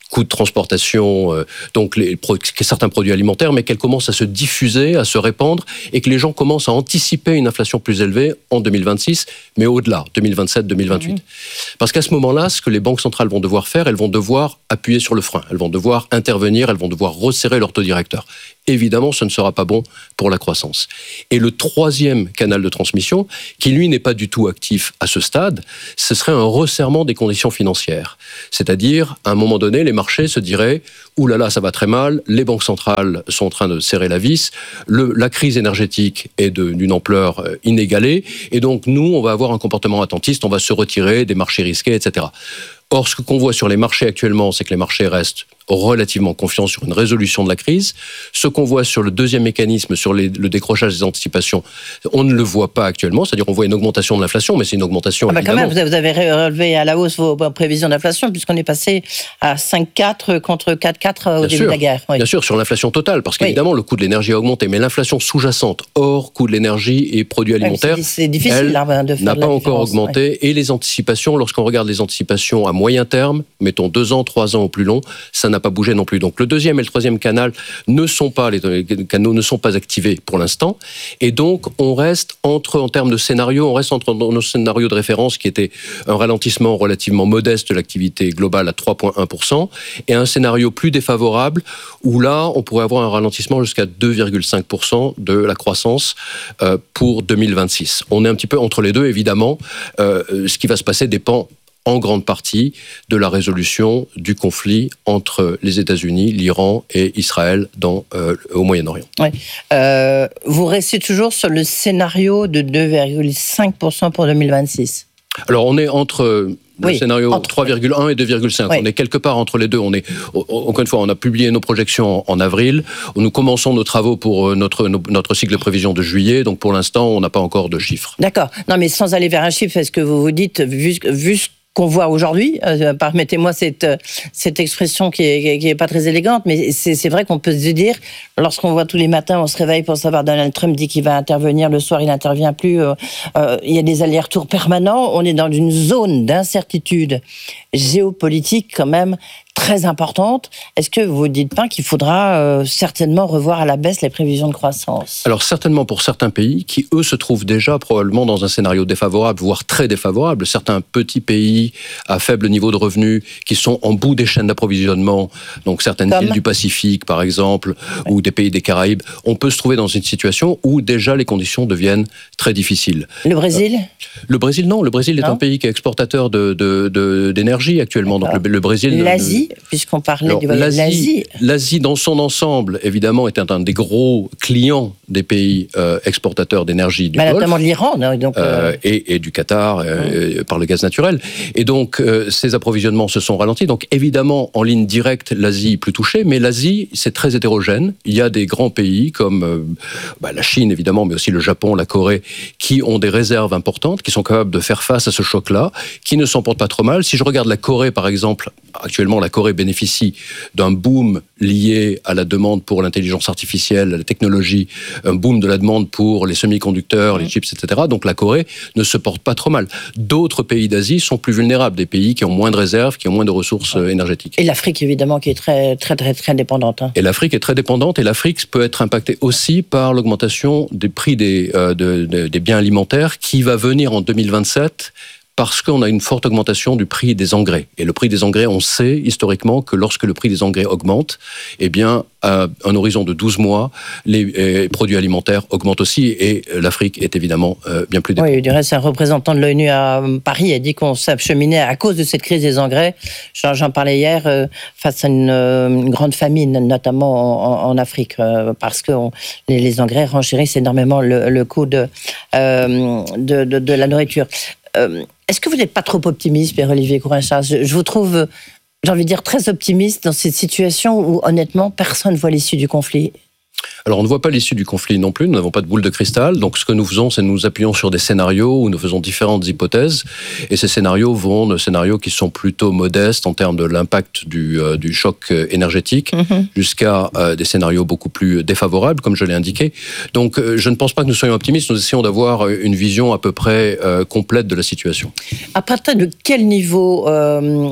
coûts de transportation, euh, donc les, certains produits alimentaires, mais qu'elle commence à se diffuser, à se répandre, et que les gens commencent à anticiper une inflation plus élevée en deux mille vingt-six, mais au-delà, deux mille vingt-sept, deux mille vingt-huit. Mmh. Parce qu'à ce moment-là, ce que les banques centrales vont devoir faire, elles vont devoir appuyer sur le frein, elles vont devoir intervenir, elles vont devoir resserrer leur taux directeur. Évidemment, ce ne sera pas bon pour la croissance. Et le troisième canal de transmission, qui lui n'est pas du tout actif à ce stade, ce serait un resserrement des conditions financières. C'est-à-dire, à un moment donné, les marchés se diraient « Ouh là là, ça va très mal, les banques centrales sont en train de serrer la vis, le, la crise énergétique est de, d'une ampleur inégalée, et donc nous, on va avoir un comportement attentiste, on va se retirer des marchés risqués, et cetera » Or, ce qu'on voit sur les marchés actuellement, c'est que les marchés restent relativement confiants sur une résolution de la crise. Ce qu'on voit sur le deuxième mécanisme, sur les, le décrochage des anticipations, on ne le voit pas actuellement. C'est-à-dire qu'on voit une augmentation de l'inflation, mais c'est une augmentation... Ah bah évidemment. Quand même, vous avez relevé à la hausse vos prévisions d'inflation, puisqu'on est passé à cinq virgule quatre contre quatre virgule quatre au bien début sûr, de la guerre. Oui. Bien sûr, sur l'inflation totale, parce qu'évidemment, oui. le coût de l'énergie a augmenté, mais l'inflation sous-jacente, hors coût de l'énergie et produits alimentaires, oui, c'est, c'est difficile, elle là, de faire n'a pas encore augmenté. Oui. Et les anticipations, lorsqu'on regarde les anticipations à moyen terme, mettons deux ans, trois ans au plus long, ça n'a pas bougé non plus. Donc le deuxième et le troisième canal ne sont pas, les canaux ne sont pas activés pour l'instant. Et donc on reste entre, en termes de scénario, on reste entre nos scénarios de référence qui était un ralentissement relativement modeste de l'activité globale à trois virgule un pour cent et un scénario plus défavorable où là on pourrait avoir un ralentissement jusqu'à deux virgule cinq pour cent de la croissance euh, pour deux mille vingt-six. On est un petit peu entre les deux évidemment. Euh, ce qui va se passer dépend en grande partie de la résolution du conflit entre les États-Unis, l'Iran et Israël dans, euh, au Moyen-Orient. Ouais. Euh, vous restez toujours sur le scénario de deux virgule cinq pour cent pour deux mille vingt-six. Alors on est entre le oui, scénario entre... trois virgule un et deux virgule cinq. Oui. On est quelque part entre les deux. On est, encore une fois, on a publié nos projections en avril. Nous commençons nos travaux pour notre, notre cycle de prévision de juillet. Donc pour l'instant, on n'a pas encore de chiffres. D'accord. Non, mais sans aller vers un chiffre, est-ce que vous vous dites, vu, vu ce qu'on voit aujourd'hui, euh, permettez-moi cette, cette expression qui est, qui est pas très élégante, mais c'est, c'est vrai qu'on peut se dire, lorsqu'on voit tous les matins, on se réveille pour savoir Donald Trump dit qu'il va intervenir, le soir il n'intervient plus, euh, euh, il y a des allers-retours permanents, on est dans une zone d'incertitude géopolitique quand même très importante. Est-ce que vous ne dites pas qu'il faudra euh, certainement revoir à la baisse les prévisions de croissance ? Alors certainement pour certains pays qui, eux, se trouvent déjà probablement dans un scénario défavorable, voire très défavorable. Certains petits pays à faible niveau de revenus qui sont en bout des chaînes d'approvisionnement, donc certaines Comme... îles du Pacifique par exemple, ouais. ou des pays des Caraïbes, on peut se trouver dans une situation où déjà les conditions deviennent très difficiles. Le Brésil ? euh, Le Brésil, non. Le Brésil non. est un pays qui est exportateur de, de, de, d'énergie actuellement. Donc le, le Brésil... L'Asie le... puisqu'on parlait Alors, du voyage l'Asie, l'Asie. L'Asie, dans son ensemble, évidemment, est un des gros clients des pays euh, exportateurs d'énergie du bah, Golfe. Notamment de l'Iran. Donc, euh... Euh, et, et du Qatar, euh, mmh. par le gaz naturel. Et donc, euh, ces approvisionnements se sont ralentis. Donc, évidemment, en ligne directe, l'Asie est plus touchée. Mais l'Asie, c'est très hétérogène. Il y a des grands pays comme euh, bah, la Chine, évidemment, mais aussi le Japon, la Corée, qui ont des réserves importantes, qui sont capables de faire face à ce choc-là, qui ne s'en portent pas trop mal. Si je regarde la Corée, par exemple, actuellement, la Corée bénéficie d'un boom lié à la demande pour l'intelligence artificielle, la technologie, un boom de la demande pour les semi-conducteurs, mmh. les chips, et cetera. Donc la Corée ne se porte pas trop mal. D'autres pays d'Asie sont plus vulnérables, des pays qui ont moins de réserves, qui ont moins de ressources euh, énergétiques. Et l'Afrique, évidemment, qui est très, très, très, très dépendante. Hein. Et l'Afrique est très dépendante, et l'Afrique peut être impactée aussi par l'augmentation des prix des, euh, de, de, des biens alimentaires qui va venir en deux mille vingt-sept parce qu'on a une forte augmentation du prix des engrais. Et le prix des engrais, on sait historiquement que lorsque le prix des engrais augmente, eh bien, à un horizon de douze mois, les euh, produits alimentaires augmentent aussi, et l'Afrique est évidemment euh, bien plus dépendante. Oui, du reste, un représentant de l'ONU à Paris a dit qu'on s'acheminait à cause de cette crise des engrais. J'en, j'en parlais hier, euh, face à une, euh, une grande famine, notamment en, en Afrique, euh, parce que on, les, les engrais renchérissent énormément le, le coût de, euh, de, de, de la nourriture. Euh, Est-ce que vous n'êtes pas trop optimiste, Pierre-Olivier Gourinchas ? je, je vous trouve, j'ai envie de dire, très optimiste dans cette situation où, honnêtement, personne ne voit l'issue du conflit. Alors, on ne voit pas l'issue du conflit non plus, nous n'avons pas de boule de cristal. Donc, ce que nous faisons, c'est nous appuyons sur des scénarios où nous faisons différentes hypothèses. Et ces scénarios vont de scénarios qui sont plutôt modestes en termes de l'impact du, euh, du choc énergétique, mm-hmm. jusqu'à euh, des scénarios beaucoup plus défavorables, comme je l'ai indiqué. Donc, euh, je ne pense pas que nous soyons optimistes. Nous essayons d'avoir une vision à peu près euh, complète de la situation. À partir de quel niveau euh,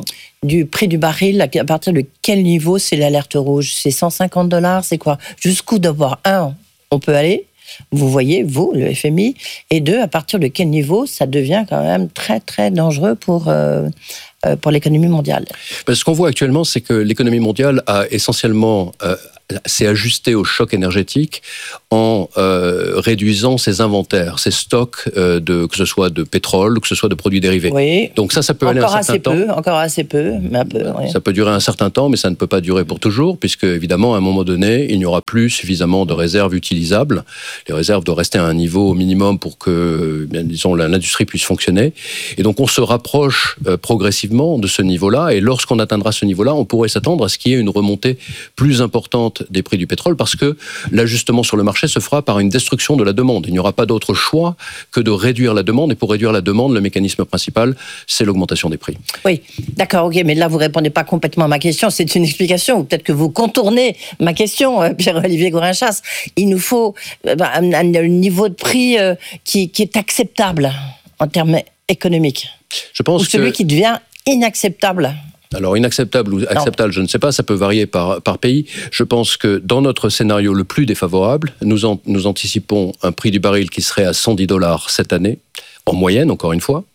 du prix du baril, à partir de quel niveau c'est l'alerte rouge? C'est cent cinquante dollars, c'est quoi? Jusqu'où d'abord, un, on peut aller? Vous voyez, vous, le F M I, et deux, à partir de quel niveau ça devient quand même très, très dangereux pour, euh, pour l'économie mondiale? Parce ce qu'on voit actuellement, c'est que l'économie mondiale a essentiellement... Euh, s'est ajusté au choc énergétique en euh, réduisant ses inventaires, ses stocks, euh, de, que ce soit de pétrole, que ce soit de produits dérivés. Oui. Donc ça, ça peut encore aller un certain assez temps. Peu, encore assez peu, mais un peu. Oui. Ça peut durer un certain temps, mais ça ne peut pas durer pour toujours, puisque évidemment, à un moment donné, il n'y aura plus suffisamment de réserves utilisables. Les réserves doivent rester à un niveau au minimum pour que, bien, disons, l'industrie puisse fonctionner. Et donc, on se rapproche euh, progressivement de ce niveau-là. Et lorsqu'on atteindra ce niveau-là, on pourrait s'attendre à ce qu'il y ait une remontée plus importante des prix du pétrole, parce que l'ajustement sur le marché se fera par une destruction de la demande. Il n'y aura pas d'autre choix que de réduire la demande, et pour réduire la demande, le mécanisme principal, c'est l'augmentation des prix. Oui, d'accord, ok, mais là vous répondez pas complètement à ma question, c'est une explication, ou peut-être que vous contournez ma question, Pierre-Olivier Gourin-Chasse. Il nous faut un, un niveau de prix qui, qui est acceptable en termes économiques. Je pense ou celui que... qui devient inacceptable. Alors, inacceptable ou acceptable, non. Je ne sais pas, ça peut varier par, par pays. Je pense que dans notre scénario le plus défavorable, nous, en, nous anticipons un prix du baril qui serait à cent dix dollars cette année, en moyenne, encore une fois,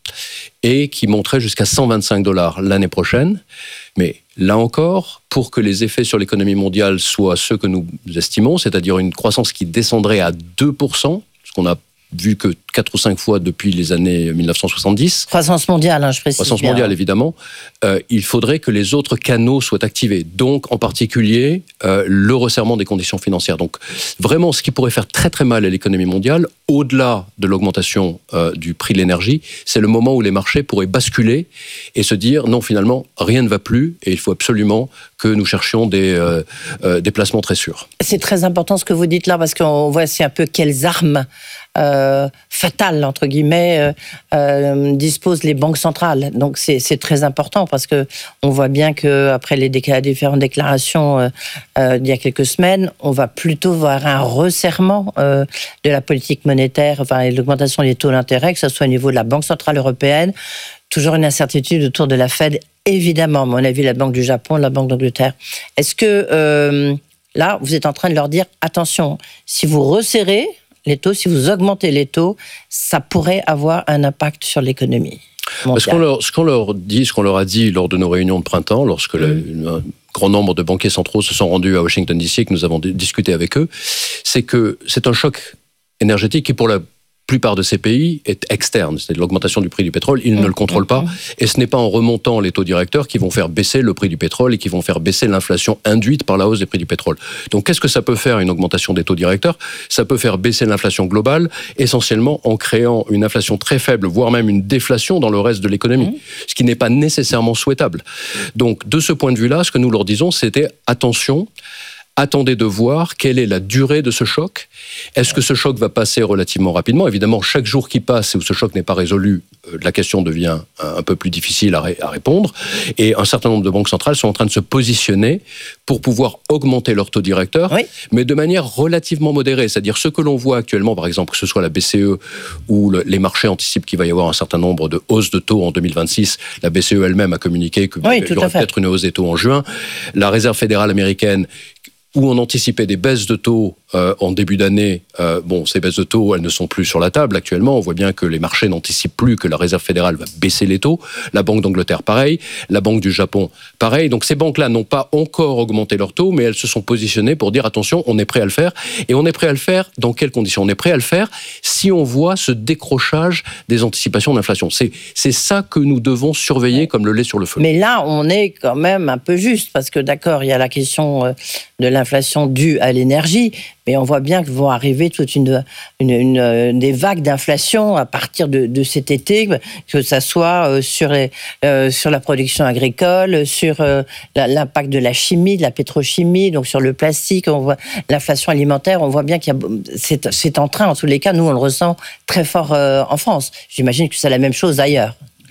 et qui monterait jusqu'à cent vingt-cinq dollars l'année prochaine. Mais là encore, pour que les effets sur l'économie mondiale soient ceux que nous estimons, c'est-à-dire une croissance qui descendrait à deux pour cent, ce qu'on a vu que quatre ou cinq fois depuis les années mille neuf cent soixante-dix. Croissance mondiale, hein, je précise. Croissance bien. mondiale, évidemment. Euh, il faudrait que les autres canaux soient activés. Donc, en particulier, euh, le resserrement des conditions financières. Donc, vraiment, ce qui pourrait faire très très mal à l'économie mondiale, au-delà de l'augmentation euh, du prix de l'énergie, c'est le moment où les marchés pourraient basculer et se dire, non, finalement, rien ne va plus et il faut absolument que nous cherchions des, euh, euh, des placements très sûrs. C'est très important ce que vous dites là, parce qu'on voit c'est un peu quelles armes Euh, fatales, entre guillemets, euh, euh, disposent les banques centrales. Donc c'est, c'est très important, parce que on voit bien qu'après les décla- différentes déclarations euh, euh, d'il y a quelques semaines, on va plutôt voir un resserrement euh, de la politique monétaire, enfin, et l'augmentation des taux d'intérêt, que ce soit au niveau de la Banque centrale européenne. Toujours une incertitude autour de la Fed, évidemment. Mais on a vu la Banque du Japon, la Banque d'Angleterre. Est-ce que euh, là, vous êtes en train de leur dire, attention, si vous resserrez les taux, si vous augmentez les taux, ça pourrait avoir un impact sur l'économie mondiale. Ce qu'on leur, ce qu'on leur dit, ce qu'on leur a dit lors de nos réunions de printemps, lorsque mmh. le, un grand nombre de banquiers centraux se sont rendus à Washington D C et que nous avons d- discuté avec eux, c'est que c'est un choc énergétique qui, pour la plupart de ces pays, est externe. C'est l'augmentation du prix du pétrole, ils mmh. ne le contrôlent pas. Et ce n'est pas en remontant les taux directeurs qui vont faire baisser le prix du pétrole et qui vont faire baisser l'inflation induite par la hausse des prix du pétrole. Donc, qu'est-ce que ça peut faire, une augmentation des taux directeurs? Ça peut faire baisser l'inflation globale, essentiellement en créant une inflation très faible, voire même une déflation dans le reste de l'économie, mmh. ce qui n'est pas nécessairement souhaitable. Donc, de ce point de vue-là, ce que nous leur disons, c'était attention, attendez de voir quelle est la durée de ce choc. Est-ce que ce choc va passer relativement rapidement? Évidemment, chaque jour qui passe où ce choc n'est pas résolu, la question devient un peu plus difficile à, ré- à répondre. Et un certain nombre de banques centrales sont en train de se positionner pour pouvoir augmenter leur taux directeur, oui. mais de manière relativement modérée. C'est-à-dire ce que l'on voit actuellement, par exemple, que ce soit la B C E ou le, les marchés anticipent qu'il va y avoir un certain nombre de hausses de taux en deux mille vingt-six. La B C E elle-même a communiqué qu'il oui, y aurait peut-être une hausse des taux en juin. La Réserve fédérale américaine, où on anticipait des baisses de taux euh, en début d'année. Euh, bon, ces baisses de taux, elles ne sont plus sur la table actuellement. On voit bien que les marchés n'anticipent plus que la Réserve fédérale va baisser les taux. La Banque d'Angleterre, pareil. La Banque du Japon, pareil. Donc ces banques-là n'ont pas encore augmenté leurs taux, mais elles se sont positionnées pour dire, attention, on est prêt à le faire. Et on est prêt à le faire dans quelles conditions? On est prêt à le faire si on voit ce décrochage des anticipations d'inflation. C'est, c'est ça que nous devons surveiller comme le lait sur le feu. Mais là, on est quand même un peu juste, parce que d'accord, il y a la question de l'inflation due à l'énergie, mais on voit bien que vont arriver toute une, une, une des vagues d'inflation à partir de, de cet été, que ça soit sur, les, euh, sur la production agricole, sur euh, l'impact de la chimie, de la pétrochimie, donc sur le plastique, on voit l'inflation alimentaire, on voit bien qu'il y a, c'est, c'est en train, en tous les cas, nous on le ressent très fort euh, en France. J'imagine que c'est la même chose ailleurs.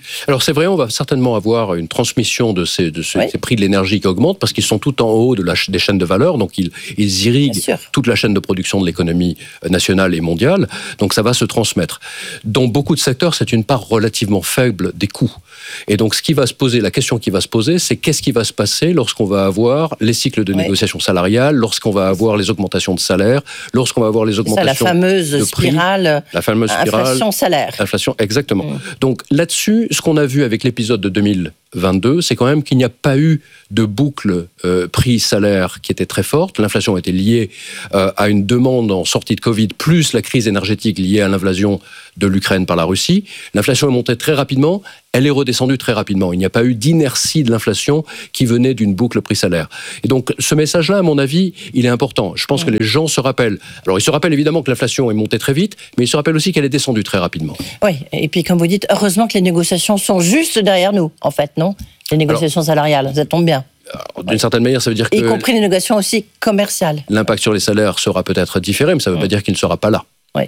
Alors c'est vrai, on va certainement avoir une transmission de ces, de ces, oui. ces prix de l'énergie qui augmentent parce qu'ils sont tout en haut de la, des chaînes de valeur, donc ils, ils irriguent toute la chaîne de production de l'économie nationale et mondiale, donc ça va se transmettre. Dans beaucoup de secteurs, c'est une part relativement faible des coûts. Et donc ce qui va se poser, la question qui va se poser, c'est qu'est-ce qui va se passer lorsqu'on va avoir les cycles de oui. négociation salariale, lorsqu'on va avoir les augmentations de salaire, lorsqu'on va avoir les augmentations ça, la fameuse de prix, spirale, la fameuse spirale, inflation salaire. Inflation, exactement. Mmh. Donc là-dessus, ce qu'on a vu avec l'épisode de deux mille vingt-deux, c'est quand même qu'il n'y a pas eu de boucle euh, prix-salaire qui était très forte. L'inflation était liée euh, à une demande en sortie de Covid, plus la crise énergétique liée à l'invasion de l'Ukraine par la Russie. L'inflation est montée très rapidement, elle est redescendue très rapidement. Il n'y a pas eu d'inertie de l'inflation qui venait d'une boucle prix-salaire. Et donc, ce message-là, à mon avis, il est important. Je pense mmh. que les gens se rappellent. Alors, ils se rappellent évidemment que l'inflation est montée très vite, mais ils se rappellent aussi qu'elle est descendue très rapidement. Oui, et puis comme vous dites, heureusement que les négociations sont juste derrière nous, en fait, non ? Les négociations Alors, salariales, ça tombe bien. D'une ouais. certaine manière, ça veut dire que... Y compris les négociations aussi commerciales. L'impact sur les salaires sera peut-être différé, mais ça ne veut mmh. pas dire qu'il ne sera pas là. Oui.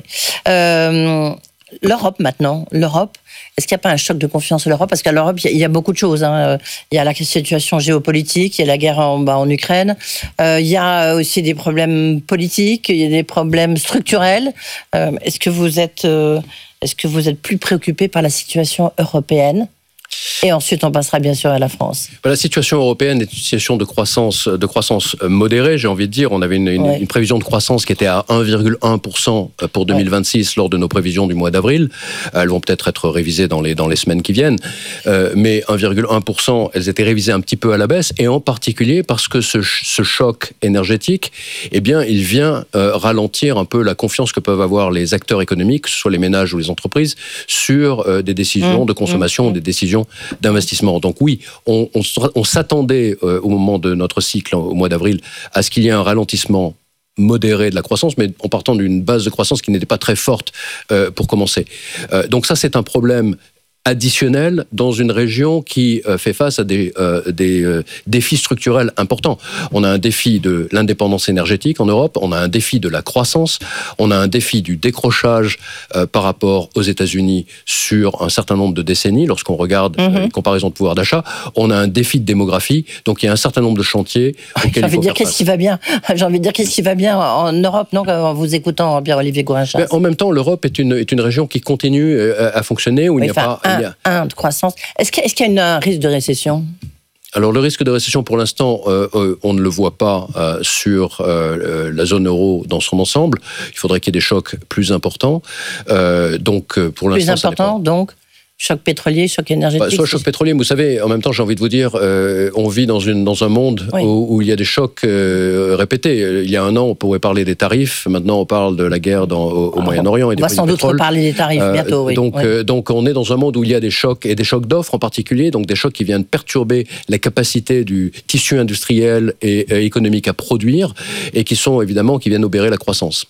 Euh, L'Europe, maintenant, l'Europe, est-ce qu'il n'y a pas un choc de confiance en l'Europe ? Parce qu'à l'Europe, il y, y a beaucoup de choses. Hein. Il y a la situation géopolitique, il y a la guerre en, bah, en Ukraine, euh, il y a aussi des problèmes politiques, il y a des problèmes structurels. Euh, est-ce que vous êtes, euh, est-ce que vous êtes plus préoccupé par la situation européenne ? Et ensuite, on passera bien sûr à la France. La situation européenne est une situation de croissance, de croissance modérée, j'ai envie de dire. On avait une, une, ouais. une prévision de croissance qui était à un virgule un pour cent pour deux mille vingt-six ouais. lors de nos prévisions du mois d'avril. Elles vont peut-être être révisées dans les, dans les semaines qui viennent. Euh, mais un virgule un pour cent, elles étaient révisées un petit peu à la baisse, et en particulier parce que ce, ce choc énergétique, eh bien, il vient euh, ralentir un peu la confiance que peuvent avoir les acteurs économiques, que ce soit les ménages ou les entreprises, sur euh, des décisions mmh. de consommation, mmh. des décisions d'investissement. Donc oui, on, on, on s'attendait euh, au moment de notre cycle, au mois d'avril, à ce qu'il y ait un ralentissement modéré de la croissance, mais en partant d'une base de croissance qui n'était pas très forte euh, pour commencer. Euh, donc ça, c'est un problème additionnel dans une région qui euh, fait face à des, euh, des euh, défis structurels importants. On a un défi de l'indépendance énergétique en Europe, on a un défi de la croissance, on a un défi du décrochage euh, par rapport aux États-Unis sur un certain nombre de décennies, lorsqu'on regarde mm-hmm. euh, une comparaison de pouvoir d'achat, on a un défi de démographie, donc il y a un certain nombre de chantiers auxquels J'ai envie de dire qu'est-ce face. qui va bien. J'ai envie de dire qu'est-ce qui va bien en Europe, non, en vous écoutant Pierre-Olivier Gourinchas. En même temps, l'Europe est une, est une région qui continue à, à fonctionner, où oui, il n'y a pas... Un, un de croissance. Est-ce qu'il, est-ce qu'il y a un risque de récession ? Alors le risque de récession, pour l'instant, euh, euh, on ne le voit pas euh, sur euh, la zone euro dans son ensemble. Il faudrait qu'il y ait des chocs plus importants. Euh, donc pour plus l'instant, important, ça n'est pas... donc choc pétrolier, choc énergétique. Bah, soit choc pétrolier, mais vous savez, en même temps, j'ai envie de vous dire, euh, on vit dans, une, dans un monde oui. où, où il y a des chocs euh, répétés. Il y a un an, on pourrait parler des tarifs. Maintenant, on parle de la guerre dans, au, au ah, Moyen-Orient. Et on va sans doute reparler des tarifs euh, bientôt. Oui. Donc, oui. Euh, donc, on est dans un monde où il y a des chocs, et des chocs d'offres en particulier, donc des chocs qui viennent perturber la capacité du tissu industriel et, et économique à produire, et qui sont évidemment, qui viennent obérer la croissance.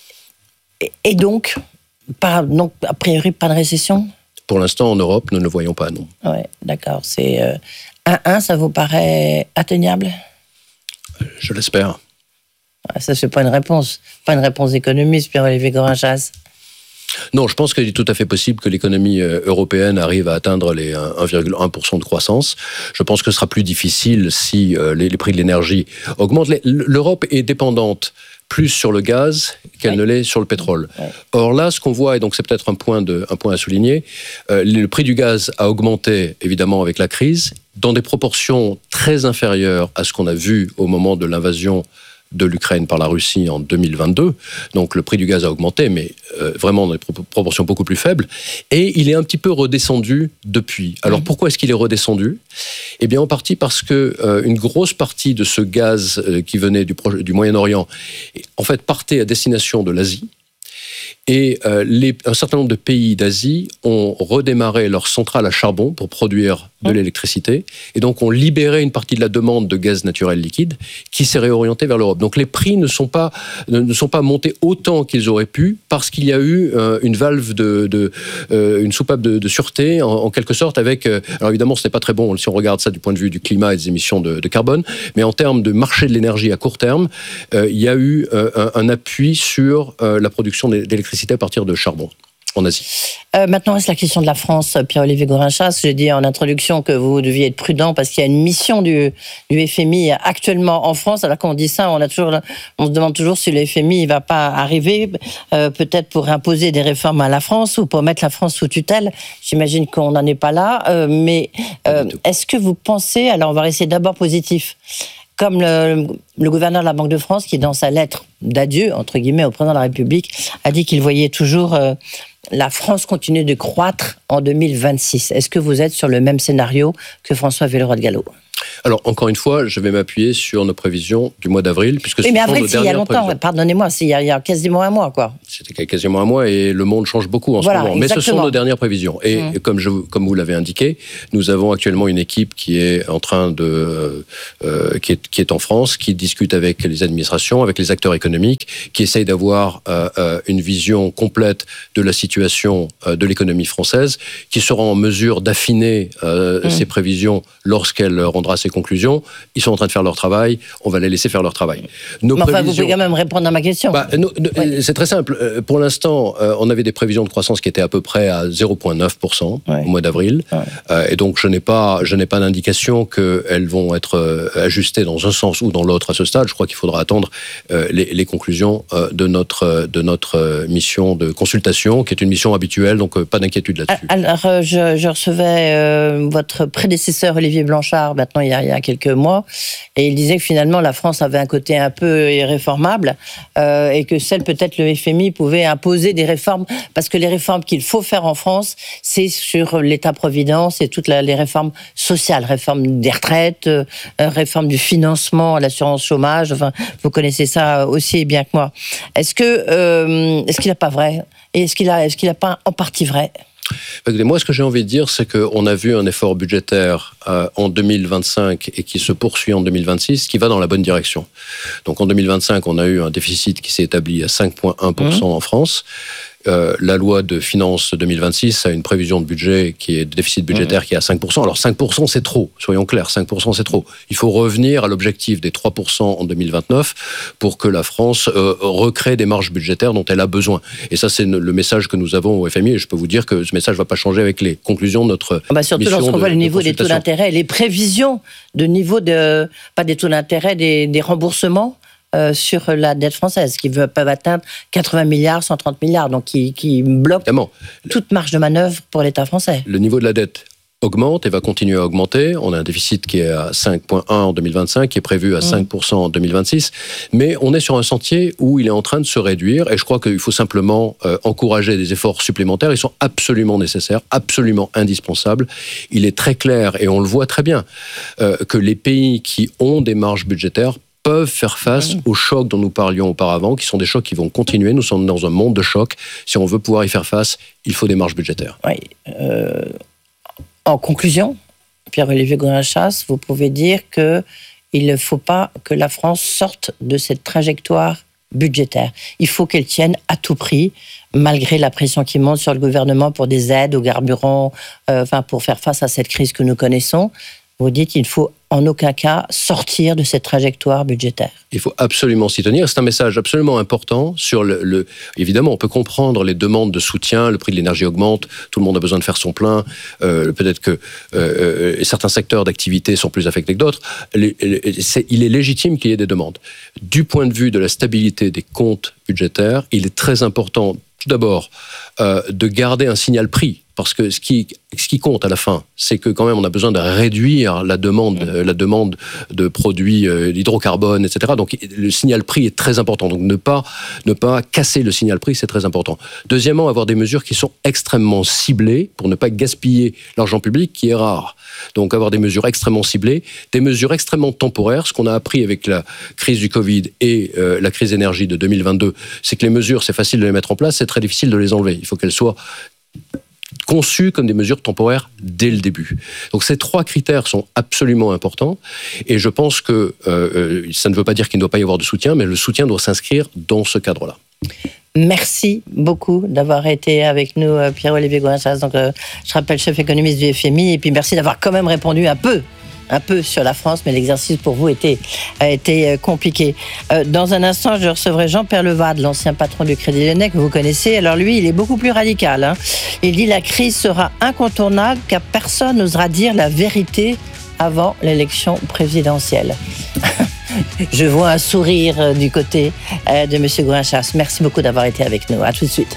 Et, et donc, pas, donc, a priori, pas de récession ? Pour l'instant, en Europe, nous ne le voyons pas, non. Oui, d'accord. C'est euh, un un, ça vous paraît atteignable ? Je l'espère. Ça, c'est pas une réponse. Pas une réponse économiste, Pierre-Olivier Gourinchas. Non, je pense qu'il est tout à fait possible que l'économie européenne arrive à atteindre les un virgule un pour cent de croissance. Je pense que ce sera plus difficile si euh, les, les prix de l'énergie augmentent. L'Europe est dépendante plus sur le gaz qu'elle oui. ne l'est sur le pétrole. Oui. Or là, ce qu'on voit, et donc c'est peut-être un point, de, un point à souligner, euh, le prix du gaz a augmenté, évidemment, avec la crise, dans des proportions très inférieures à ce qu'on a vu au moment de l'invasion de l'Ukraine par la Russie en deux mille vingt-deux. Donc le prix du gaz a augmenté, mais euh, vraiment dans des pro- proportions beaucoup plus faibles. Et il est un petit peu redescendu depuis. Alors mmh. pourquoi est-ce qu'il est redescendu ? Eh bien en partie parce que euh, une grosse partie de ce gaz euh, qui venait du, projet, du Moyen-Orient, en fait, partait à destination de l'Asie. Et euh, les, un certain nombre de pays d'Asie ont redémarré leurs centrales à charbon pour produire de l'électricité. Et donc, ont libéré une partie de la demande de gaz naturel liquide qui s'est réorientée vers l'Europe. Donc, les prix ne sont pas, ne sont pas montés autant qu'ils auraient pu parce qu'il y a eu euh, une valve, de, de, euh, une soupape de, de sûreté, en, en quelque sorte, avec... Euh, alors, évidemment, ce n'est pas très bon si on regarde ça du point de vue du climat et des émissions de, de carbone, mais en termes de marché de l'énergie à court terme, euh, il y a eu euh, un, un appui sur euh, la production d'électricité à partir de charbon. en Asie. Euh, maintenant, reste la question de la France. Pierre-Olivier Gourinchas, j'ai dit en introduction que vous deviez être prudent parce qu'il y a une mission du, du F M I actuellement en France. Alors quand on dit ça, on, a toujours, on se demande toujours si le F M I ne va pas arriver, euh, peut-être pour imposer des réformes à la France ou pour mettre la France sous tutelle. J'imagine qu'on n'en est pas là. Euh, mais euh, est-ce que vous pensez, alors on va rester d'abord positif, comme le, le gouverneur de la Banque de France, qui dans sa lettre d'adieu, entre guillemets, au président de la République, a dit qu'il voyait toujours euh, la France continuer de croître en deux mille vingt-six. Est-ce que vous êtes sur le même scénario que François Villeroy de Galhau ? Alors, encore une fois, je vais m'appuyer sur nos prévisions du mois d'avril, puisque oui, ce mais sont avril, nos c'est il y a dernières longtemps, prévisions. pardonnez-moi, c'est il y, a, il y a quasiment un mois, quoi. C'était quasiment un mois et le monde change beaucoup en voilà, ce moment. Mais exactement. ce sont nos dernières prévisions. Et mmh. comme, je, comme vous l'avez indiqué, nous avons actuellement une équipe qui est en train de, euh, qui, est, qui est en France, qui discute avec les administrations, avec les acteurs économiques, qui essaye d'avoir euh, euh, une vision complète de la situation euh, de l'économie française, qui sera en mesure d'affiner euh, mmh. ses prévisions lorsqu'elle rendra ses conclusions. Ils sont en train de faire leur travail, on va les laisser faire leur travail. Nos Mais enfin, prévisions... vous pouvez quand même répondre à ma question. Bah, no, no, ouais. C'est très simple. Pour l'instant, euh, on avait des prévisions de croissance qui étaient à peu près à zéro virgule neuf pour cent ouais. au mois d'avril. Ouais. Euh, et donc, je n'ai pas, je n'ai pas d'indication qu'elles vont être euh, ajustées dans un sens ou dans l'autre à ce stade. Je crois qu'il faudra attendre euh, les, les conclusions euh, de notre, de notre euh, mission de consultation, qui est une mission habituelle, donc euh, pas d'inquiétude là-dessus. Alors, euh, je, je recevais euh, votre prédécesseur Olivier Blanchard, maintenant il y a, il y a quelques mois, et il disait que finalement la France avait un côté un peu irréformable euh, et que seul peut-être le F M I pouvait imposer des réformes, parce que les réformes qu'il faut faire en France, c'est sur l'État-providence et toutes la, les réformes sociales, réforme des retraites, euh, réforme du financement à l'assurance chômage, enfin, vous connaissez ça aussi bien que moi. Est-ce que, euh, est-ce qu'il n'a pas vrai ? Et est-ce qu'il a, est-ce qu'il n'a pas en partie vrai ? Moi, ce que j'ai envie de dire, c'est qu'on a vu un effort budgétaire euh, en deux mille vingt-cinq et qui se poursuit en deux mille vingt-six, qui va dans la bonne direction. Donc en deux mille vingt-cinq, on a eu un déficit qui s'est établi à cinq virgule un pour cent mmh. en France. Euh, la loi de finances deux mille vingt-six a une prévision de budget qui est de déficit budgétaire mmh. qui est à cinq pour cent. Alors cinq pour cent c'est trop, soyons clairs, cinq pour cent c'est trop. Il faut revenir à l'objectif des trois pour cent en deux mille vingt-neuf pour que la France euh, recrée des marges budgétaires dont elle a besoin. Et ça c'est le message que nous avons au F M I, et je peux vous dire que ce message ne va pas changer avec les conclusions de notre bah surtout mission lorsqu'on de, voit le niveau des taux consultation. d'intérêt, les prévisions de niveau de, pas des taux d'intérêt, des, des remboursements Euh, sur la dette française, qui peuvent atteindre quatre-vingts milliards, cent trente milliards, donc qui, qui bloquent Évidemment. toute marge de manœuvre pour l'État français. Le niveau de la dette augmente et va continuer à augmenter. On a un déficit qui est à cinq virgule un en deux mille vingt-cinq, qui est prévu à mmh. cinq pour cent en deux mille vingt-six, mais on est sur un sentier où il est en train de se réduire, et je crois qu'il faut simplement euh, encourager des efforts supplémentaires. Ils sont absolument nécessaires, absolument indispensables. Il est très clair, et on le voit très bien, euh, que les pays qui ont des marges budgétaires peuvent faire face aux chocs dont nous parlions auparavant, qui sont des chocs qui vont continuer. Nous sommes dans un monde de chocs. Si on veut pouvoir y faire face, il faut des marges budgétaires. Oui. Euh, en conclusion, Pierre-Olivier Gourinchas, vous pouvez dire qu'il ne faut pas que la France sorte de cette trajectoire budgétaire. Il faut qu'elle tienne à tout prix, malgré la pression qui monte sur le gouvernement pour des aides aux carburants, euh, enfin pour faire face à cette crise que nous connaissons. Vous dites qu'il ne faut en aucun cas sortir de cette trajectoire budgétaire. Il faut absolument s'y tenir. C'est un message absolument important sur le, le... Évidemment, on peut comprendre les demandes de soutien, le prix de l'énergie augmente, tout le monde a besoin de faire son plein, euh, peut-être que euh, certains secteurs d'activité sont plus affectés que d'autres. Les, les, c'est, il est légitime qu'il y ait des demandes. Du point de vue de la stabilité des comptes budgétaires, il est très important, tout d'abord, euh, de garder un signal prix. Parce que ce qui, ce qui compte à la fin, c'est que quand même on a besoin de réduire la demande, mmh. la demande de produits euh, d'hydrocarbone, et cetera. Donc le signal prix est très important. Donc ne pas, ne pas casser le signal prix, c'est très important. Deuxièmement, avoir des mesures qui sont extrêmement ciblées pour ne pas gaspiller l'argent public, qui est rare. Donc avoir des mesures extrêmement ciblées, des mesures extrêmement temporaires. Ce qu'on a appris avec la crise du Covid et euh, la crise énergie de deux mille vingt-deux, c'est que les mesures, c'est facile de les mettre en place, c'est très difficile de les enlever. Il faut qu'elles soient conçues comme des mesures temporaires dès le début. Donc ces trois critères sont absolument importants, et je pense que euh, ça ne veut pas dire qu'il ne doit pas y avoir de soutien, mais le soutien doit s'inscrire dans ce cadre-là. Merci beaucoup d'avoir été avec nous, Pierre-Olivier Gourinchas. Donc, euh, je rappelle, chef économiste du F M I, et puis merci d'avoir quand même répondu un peu un peu sur la France, mais l'exercice pour vous était, a été compliqué. Euh, dans un instant, je recevrai Jean-Pierre Levade, l'ancien patron du Crédit Lyonnais que vous connaissez. Alors lui, il est beaucoup plus radical. Hein. Il dit la crise sera incontournable car personne n'osera dire la vérité avant l'élection présidentielle. Je vois un sourire du côté de M. Gourin-Chasse. Merci beaucoup d'avoir été avec nous. À tout de suite.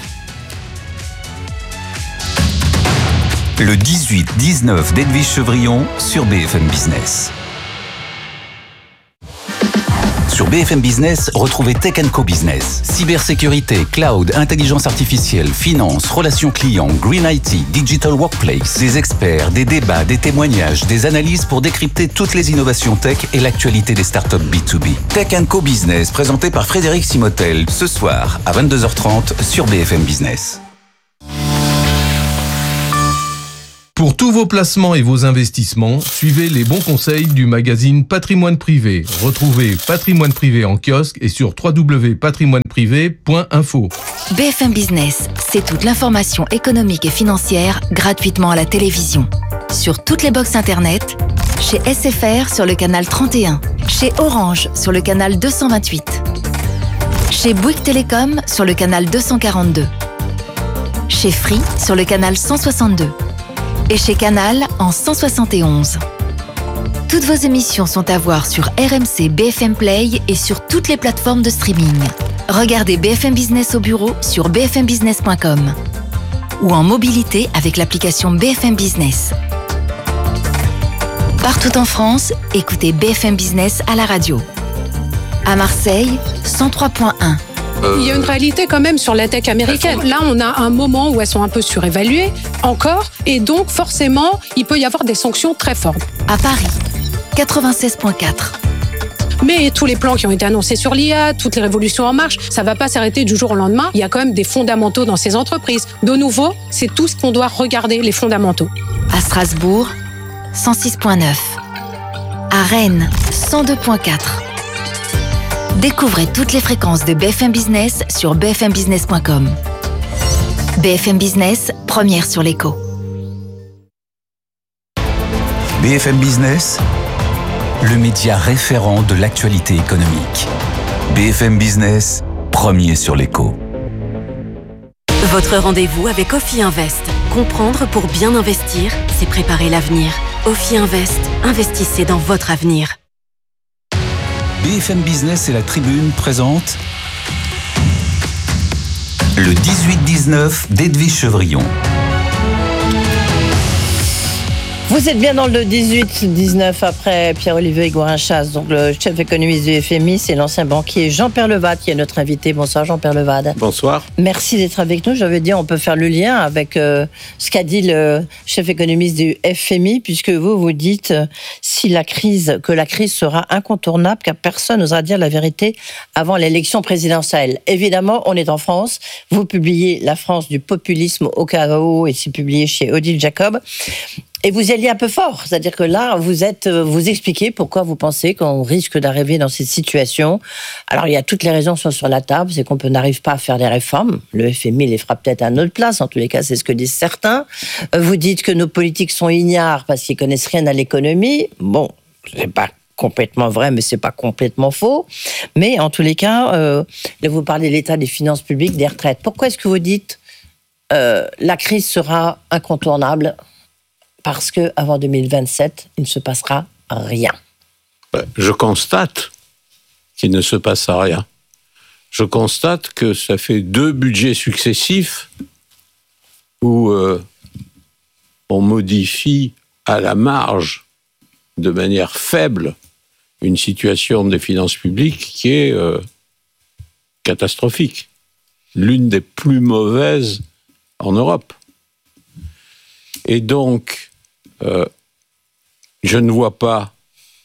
Le dix-huit dix-neuf d'Edwige Chevrillon sur B F M Business. Sur B F M Business, retrouvez Tech and Co Business. Cybersécurité, cloud, intelligence artificielle, finance, relations clients, green I T, digital workplace. Des experts, des débats, des témoignages, des analyses pour décrypter toutes les innovations tech et l'actualité des startups B deux B. Tech and Co Business, présenté par Frédéric Simotel, ce soir à vingt-deux heures trente sur B F M Business. Pour tous vos placements et vos investissements, suivez les bons conseils du magazine Patrimoine Privé. Retrouvez Patrimoine Privé en kiosque et sur w w w point patrimoine privé point info. B F M Business, c'est toute l'information économique et financière gratuitement à la télévision. Sur toutes les box internet, chez S F R sur le canal trente et un, chez Orange sur le canal deux cent vingt-huit, chez Bouygues Télécom sur le canal deux cent quarante-deux, chez Free sur le canal cent soixante-deux. Et chez Canal en cent soixante et onze. Toutes vos émissions sont à voir sur R M C B F M Play et sur toutes les plateformes de streaming. Regardez B F M Business au bureau sur b f m business point com ou en mobilité avec l'application B F M Business. Partout en France, écoutez B F M Business à la radio. À Marseille, cent trois point un. Il y a une réalité quand même sur la tech américaine. Là, on a un moment où elles sont un peu surévaluées, encore, et donc forcément, il peut y avoir des sanctions très fortes. À Paris, quatre-vingt-seize point quatre. Mais tous les plans qui ont été annoncés sur l'I A, toutes les révolutions en marche, ça ne va pas s'arrêter du jour au lendemain. Il y a quand même des fondamentaux dans ces entreprises. De nouveau, c'est tout ce qu'on doit regarder, les fondamentaux. À Strasbourg, cent six point neuf. À Rennes, cent deux point quatre. Découvrez toutes les fréquences de B F M Business sur b f m business point com. B F M Business, première sur l'écho. B F M Business, le média référent de l'actualité économique. B F M Business, premier sur l'écho. Votre rendez-vous avec Ophi Invest. Comprendre pour bien investir, c'est préparer l'avenir. Ophi Invest, investissez dans votre avenir. B F M Business et la Tribune présentent le dix-huit dix-neuf d'Edwige Chevrillon. Vous êtes bien dans le dix-huit dix-neuf après Pierre-Olivier Gourin-Chasse, donc le chef économiste du F M I, c'est l'ancien banquier Jean-Pierre Levade qui est notre invité. Bonsoir Jean-Pierre Levade. Bonsoir. Merci d'être avec nous. J'avais dit on peut faire le lien avec euh, ce qu'a dit le chef économiste du F M I, puisque vous vous dites euh, si la crise, que la crise sera incontournable, car personne n'osera dire la vérité avant l'élection présidentielle. Évidemment, on est en France. Vous publiez La France du populisme au chaos et c'est publié chez Odile Jacob. Et vous y alliez un peu fort, c'est-à-dire que là, vous êtes, vous expliquez pourquoi vous pensez qu'on risque d'arriver dans cette situation. Alors, il y a toutes les raisons sont sur la table, c'est qu'on n'arrive pas à faire des réformes. Le F M I les fera peut-être à notre place, en tous les cas, c'est ce que disent certains. Vous dites que nos politiques sont ignares parce qu'ils connaissent rien à l'économie. Bon, c'est pas complètement vrai, mais c'est pas complètement faux. Mais en tous les cas, euh, là, vous parlez de l'état des finances publiques, des retraites. Pourquoi est-ce que vous dites euh, la crise sera incontournable ? Parce qu'avant deux mille vingt-sept, il ne se passera rien. Je constate qu'il ne se passe rien. Je constate que ça fait deux budgets successifs où euh, on modifie à la marge, de manière faible, une situation des finances publiques qui est euh, catastrophique. L'une des plus mauvaises en Europe. Et donc, Euh, je ne vois pas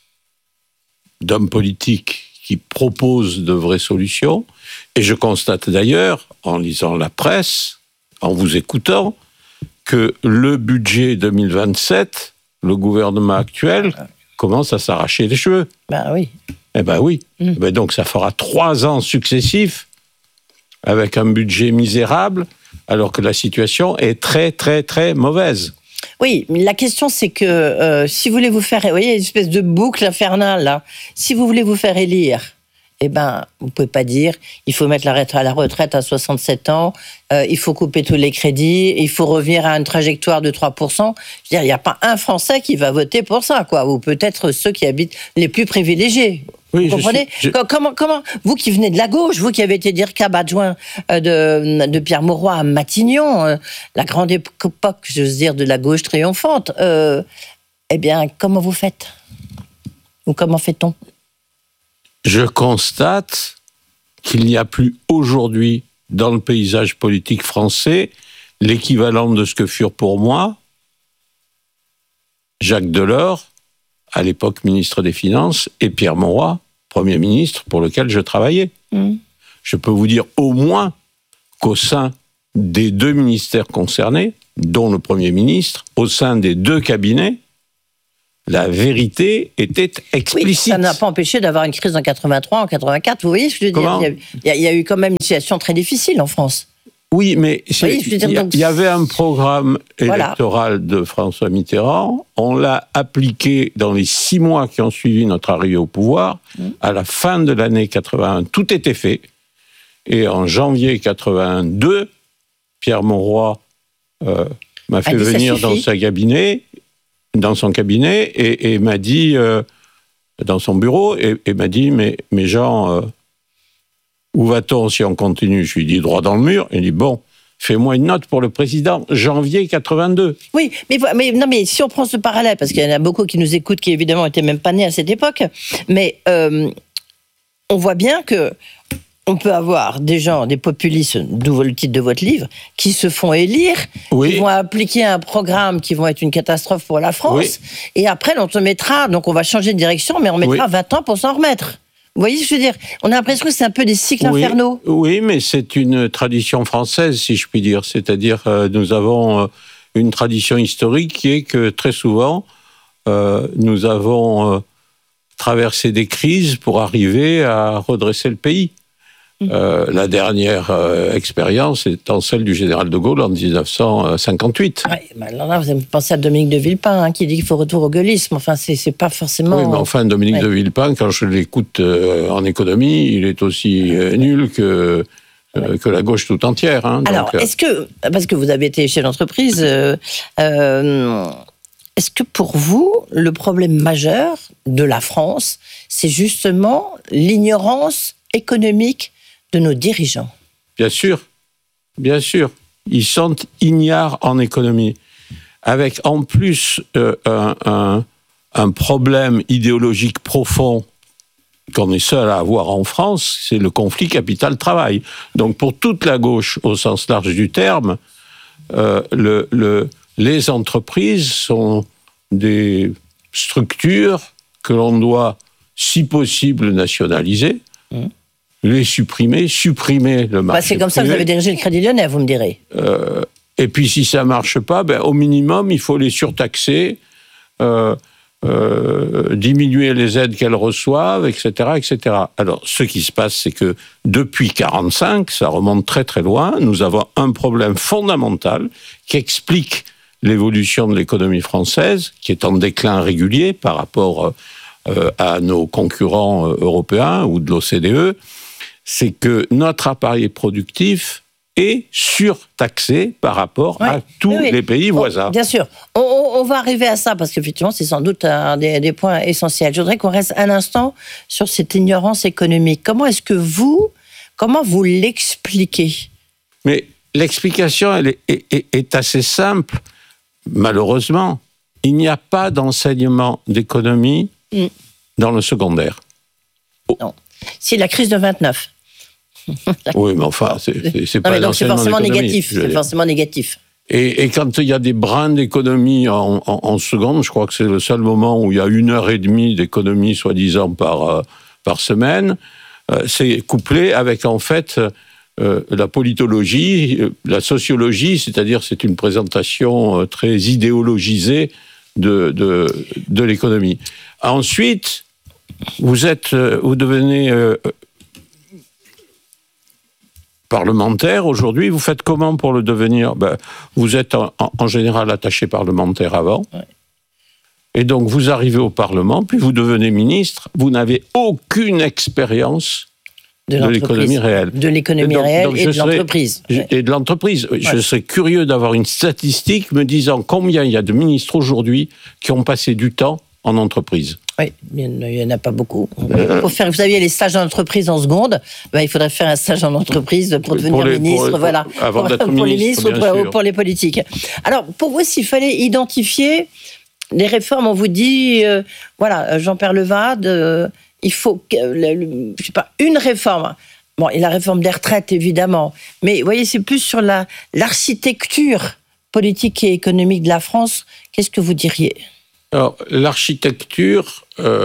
d'homme politique qui propose de vraies solutions. Et je constate d'ailleurs, en lisant la presse, en vous écoutant, que le budget deux mille vingt-sept, le gouvernement actuel, commence à s'arracher les cheveux. Ben oui. Eh ben oui. Mmh. Ben donc ça fera trois ans successifs avec un budget misérable, alors que la situation est très, très, très mauvaise. Oui, mais la question c'est que euh, si vous voulez vous faire, vous voyez, une espèce de boucle infernale là. Si vous voulez vous faire élire, eh ben, vous pouvez pas dire il faut mettre la retraite à la retraite à soixante-sept ans, euh, il faut couper tous les crédits, il faut revenir à une trajectoire de trois pour cent. Je veux dire, il n'y a pas un Français qui va voter pour ça, quoi. Ou peut-être ceux qui habitent les plus privilégiés. Oui, vous comprenez je suis, je... comment, comment, vous qui venez de la gauche, vous qui avez été dire cab adjoint de, de Pierre Mauroy à Matignon, euh, la grande époque, j'ose dire, de la gauche triomphante, euh, eh bien, comment vous faites? Ou comment fait-on? Je constate qu'il n'y a plus aujourd'hui dans le paysage politique français l'équivalent de ce que furent pour moi Jacques Delors, à l'époque ministre des Finances, et Pierre Mauroy, Premier ministre, pour lequel je travaillais. Mmh. Je peux vous dire au moins qu'au sein des deux ministères concernés, dont le Premier ministre, au sein des deux cabinets, la vérité était explicite. Oui, ça n'a pas empêché d'avoir une crise en quatre-vingt-trois, en quatre-vingt-quatre. Vous voyez ce que je veux Comment dire? Il y, a, il y a eu quand même une situation très difficile en France. Oui, mais oui, je veux dire, il, y a, donc... il y avait un programme voilà. électoral de François Mitterrand. On l'a appliqué dans les six mois qui ont suivi notre arrivée au pouvoir. Mmh. À la fin de l'année quatre-vingt-un, tout était fait. Et en janvier quatre-vingt-deux, Pierre Mauroy euh, m'a fait venir dans sa cabinet. dans son cabinet et, et m'a dit, euh, dans son bureau, et, et m'a dit, mais, mais Jean, euh, où va-t-on si on continue? Je lui ai dit, droit dans le mur. Il dit, bon, fais-moi une note pour le président, janvier quatre-vingt-deux. Oui, mais, mais, non, mais si on prend ce parallèle, parce qu'il y en a beaucoup qui nous écoutent, qui évidemment n'étaient même pas nés à cette époque, mais euh, on voit bien que on peut avoir des gens, des populistes, d'où le titre de votre livre, qui se font élire, oui. qui vont appliquer un programme qui va être une catastrophe pour la France, oui. et après on te mettra, donc on va changer de direction, mais on mettra oui. vingt ans pour s'en remettre. Vous voyez ce que je veux dire? On a l'impression que c'est un peu des cycles oui. infernaux. Oui, mais c'est une tradition française, si je puis dire. C'est-à-dire, euh, nous avons euh, une tradition historique qui est que très souvent, euh, nous avons euh, traversé des crises pour arriver à redresser le pays. Euh, la dernière euh, expérience étant celle du général de Gaulle en dix-neuf cent cinquante-huit. Oui, bah là, vous avez pensé à Dominique de Villepin, hein, qui dit qu'il faut retour au gaullisme. Enfin, c'est, c'est pas forcément... Oui, mais enfin, Dominique ouais. de Villepin, quand je l'écoute euh, en économie, il est aussi euh, nul que, euh, ouais. que la gauche tout entière. Hein, Alors, donc, est-ce que, parce que vous avez été chef d'entreprise, euh, euh, est-ce que pour vous, le problème majeur de la France, c'est justement l'ignorance économique de nos dirigeants? Bien sûr, bien sûr. Ils sont ignares en économie. Avec en plus euh, un, un, un problème idéologique profond qu'on est seul à avoir en France, c'est le conflit capital-travail. Donc pour toute la gauche, au sens large du terme, euh, le, le, les entreprises sont des structures que l'on doit, si possible, nationaliser. Mmh. Les supprimer, supprimer le marché. Bah c'est comme privé. Ça que vous avez dirigé le Crédit Lyonnais, vous me direz. Euh, et puis si ça ne marche pas, ben, au minimum, il faut les surtaxer, euh, euh, diminuer les aides qu'elles reçoivent, et cetera, et cetera. Alors, ce qui se passe, c'est que depuis quarante-cinq, ça remonte très très loin, nous avons un problème fondamental qui explique l'évolution de l'économie française, qui est en déclin régulier par rapport euh, à nos concurrents européens ou de l'O C D E. C'est que notre appareil productif est surtaxé par rapport ouais, à tous oui, les pays bon, voisins. Bien sûr. On, on, on va arriver à ça, parce qu'effectivement, c'est sans doute un des, des points essentiels. Je voudrais qu'on reste un instant sur cette ignorance économique. Comment est-ce que vous, comment vous l'expliquez? Mais l'explication, elle est, est, est assez simple. Malheureusement, il n'y a pas d'enseignement d'économie mm. dans le secondaire. Oh. Non. C'est la crise de vingt-neuf. Oui, mais enfin, c'est, c'est, c'est pas donc c'est forcément négatif. C'est forcément négatif. Et, et quand il y a des brins d'économie en, en, en seconde, je crois que c'est le seul moment où il y a une heure et demie d'économie, soi-disant, par, euh, par semaine, euh, c'est couplé avec, en fait, euh, la politologie, euh, la sociologie, c'est-à-dire c'est une présentation euh, très idéologisée de, de, de l'économie. Ensuite, vous êtes, vous devenez... Euh, parlementaire, aujourd'hui, vous faites comment pour le devenir? Ben, vous êtes en, en général attaché parlementaire avant. Ouais. Et donc, vous arrivez au Parlement, puis vous devenez ministre. Vous n'avez aucune expérience de, de l'économie réelle. De l'économie donc, réelle donc et de serais, l'entreprise. Je, et de l'entreprise. Ouais. Je serais curieux d'avoir une statistique me disant combien il y a de ministres aujourd'hui qui ont passé du temps en entreprise. Oui, il n'y en a pas beaucoup. Pour faire, vous savez, les stages en entreprise en seconde, ben, il faudrait faire un stage en entreprise pour devenir pour les, ministre, pour, voilà. Avant pour, d'être pour ministre, les ministres ou pour, pour les politiques. Alors, pour vous, s'il fallait identifier les réformes, on vous dit, euh, voilà, Jean-Pierre Levade, euh, il faut, euh, je sais pas, une réforme. Bon, et la réforme des retraites, évidemment. Mais vous voyez, c'est plus sur la, l'architecture politique et économique de la France. Qu'est-ce que vous diriez ? Alors, l'architecture, euh,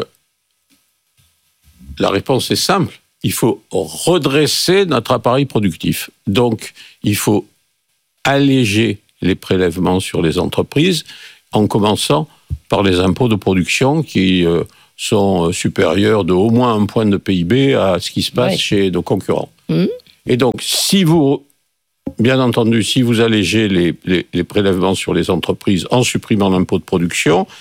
la réponse est simple. Il faut redresser notre appareil productif. Donc, il faut alléger les prélèvements sur les entreprises, en commençant par les impôts de production qui euh, sont supérieurs de au moins un point de P I B à ce qui se passe ouais. chez nos concurrents. Mmh. Et donc, si vous, bien entendu, si vous allégez les, les, les prélèvements sur les entreprises en supprimant l'impôt de production,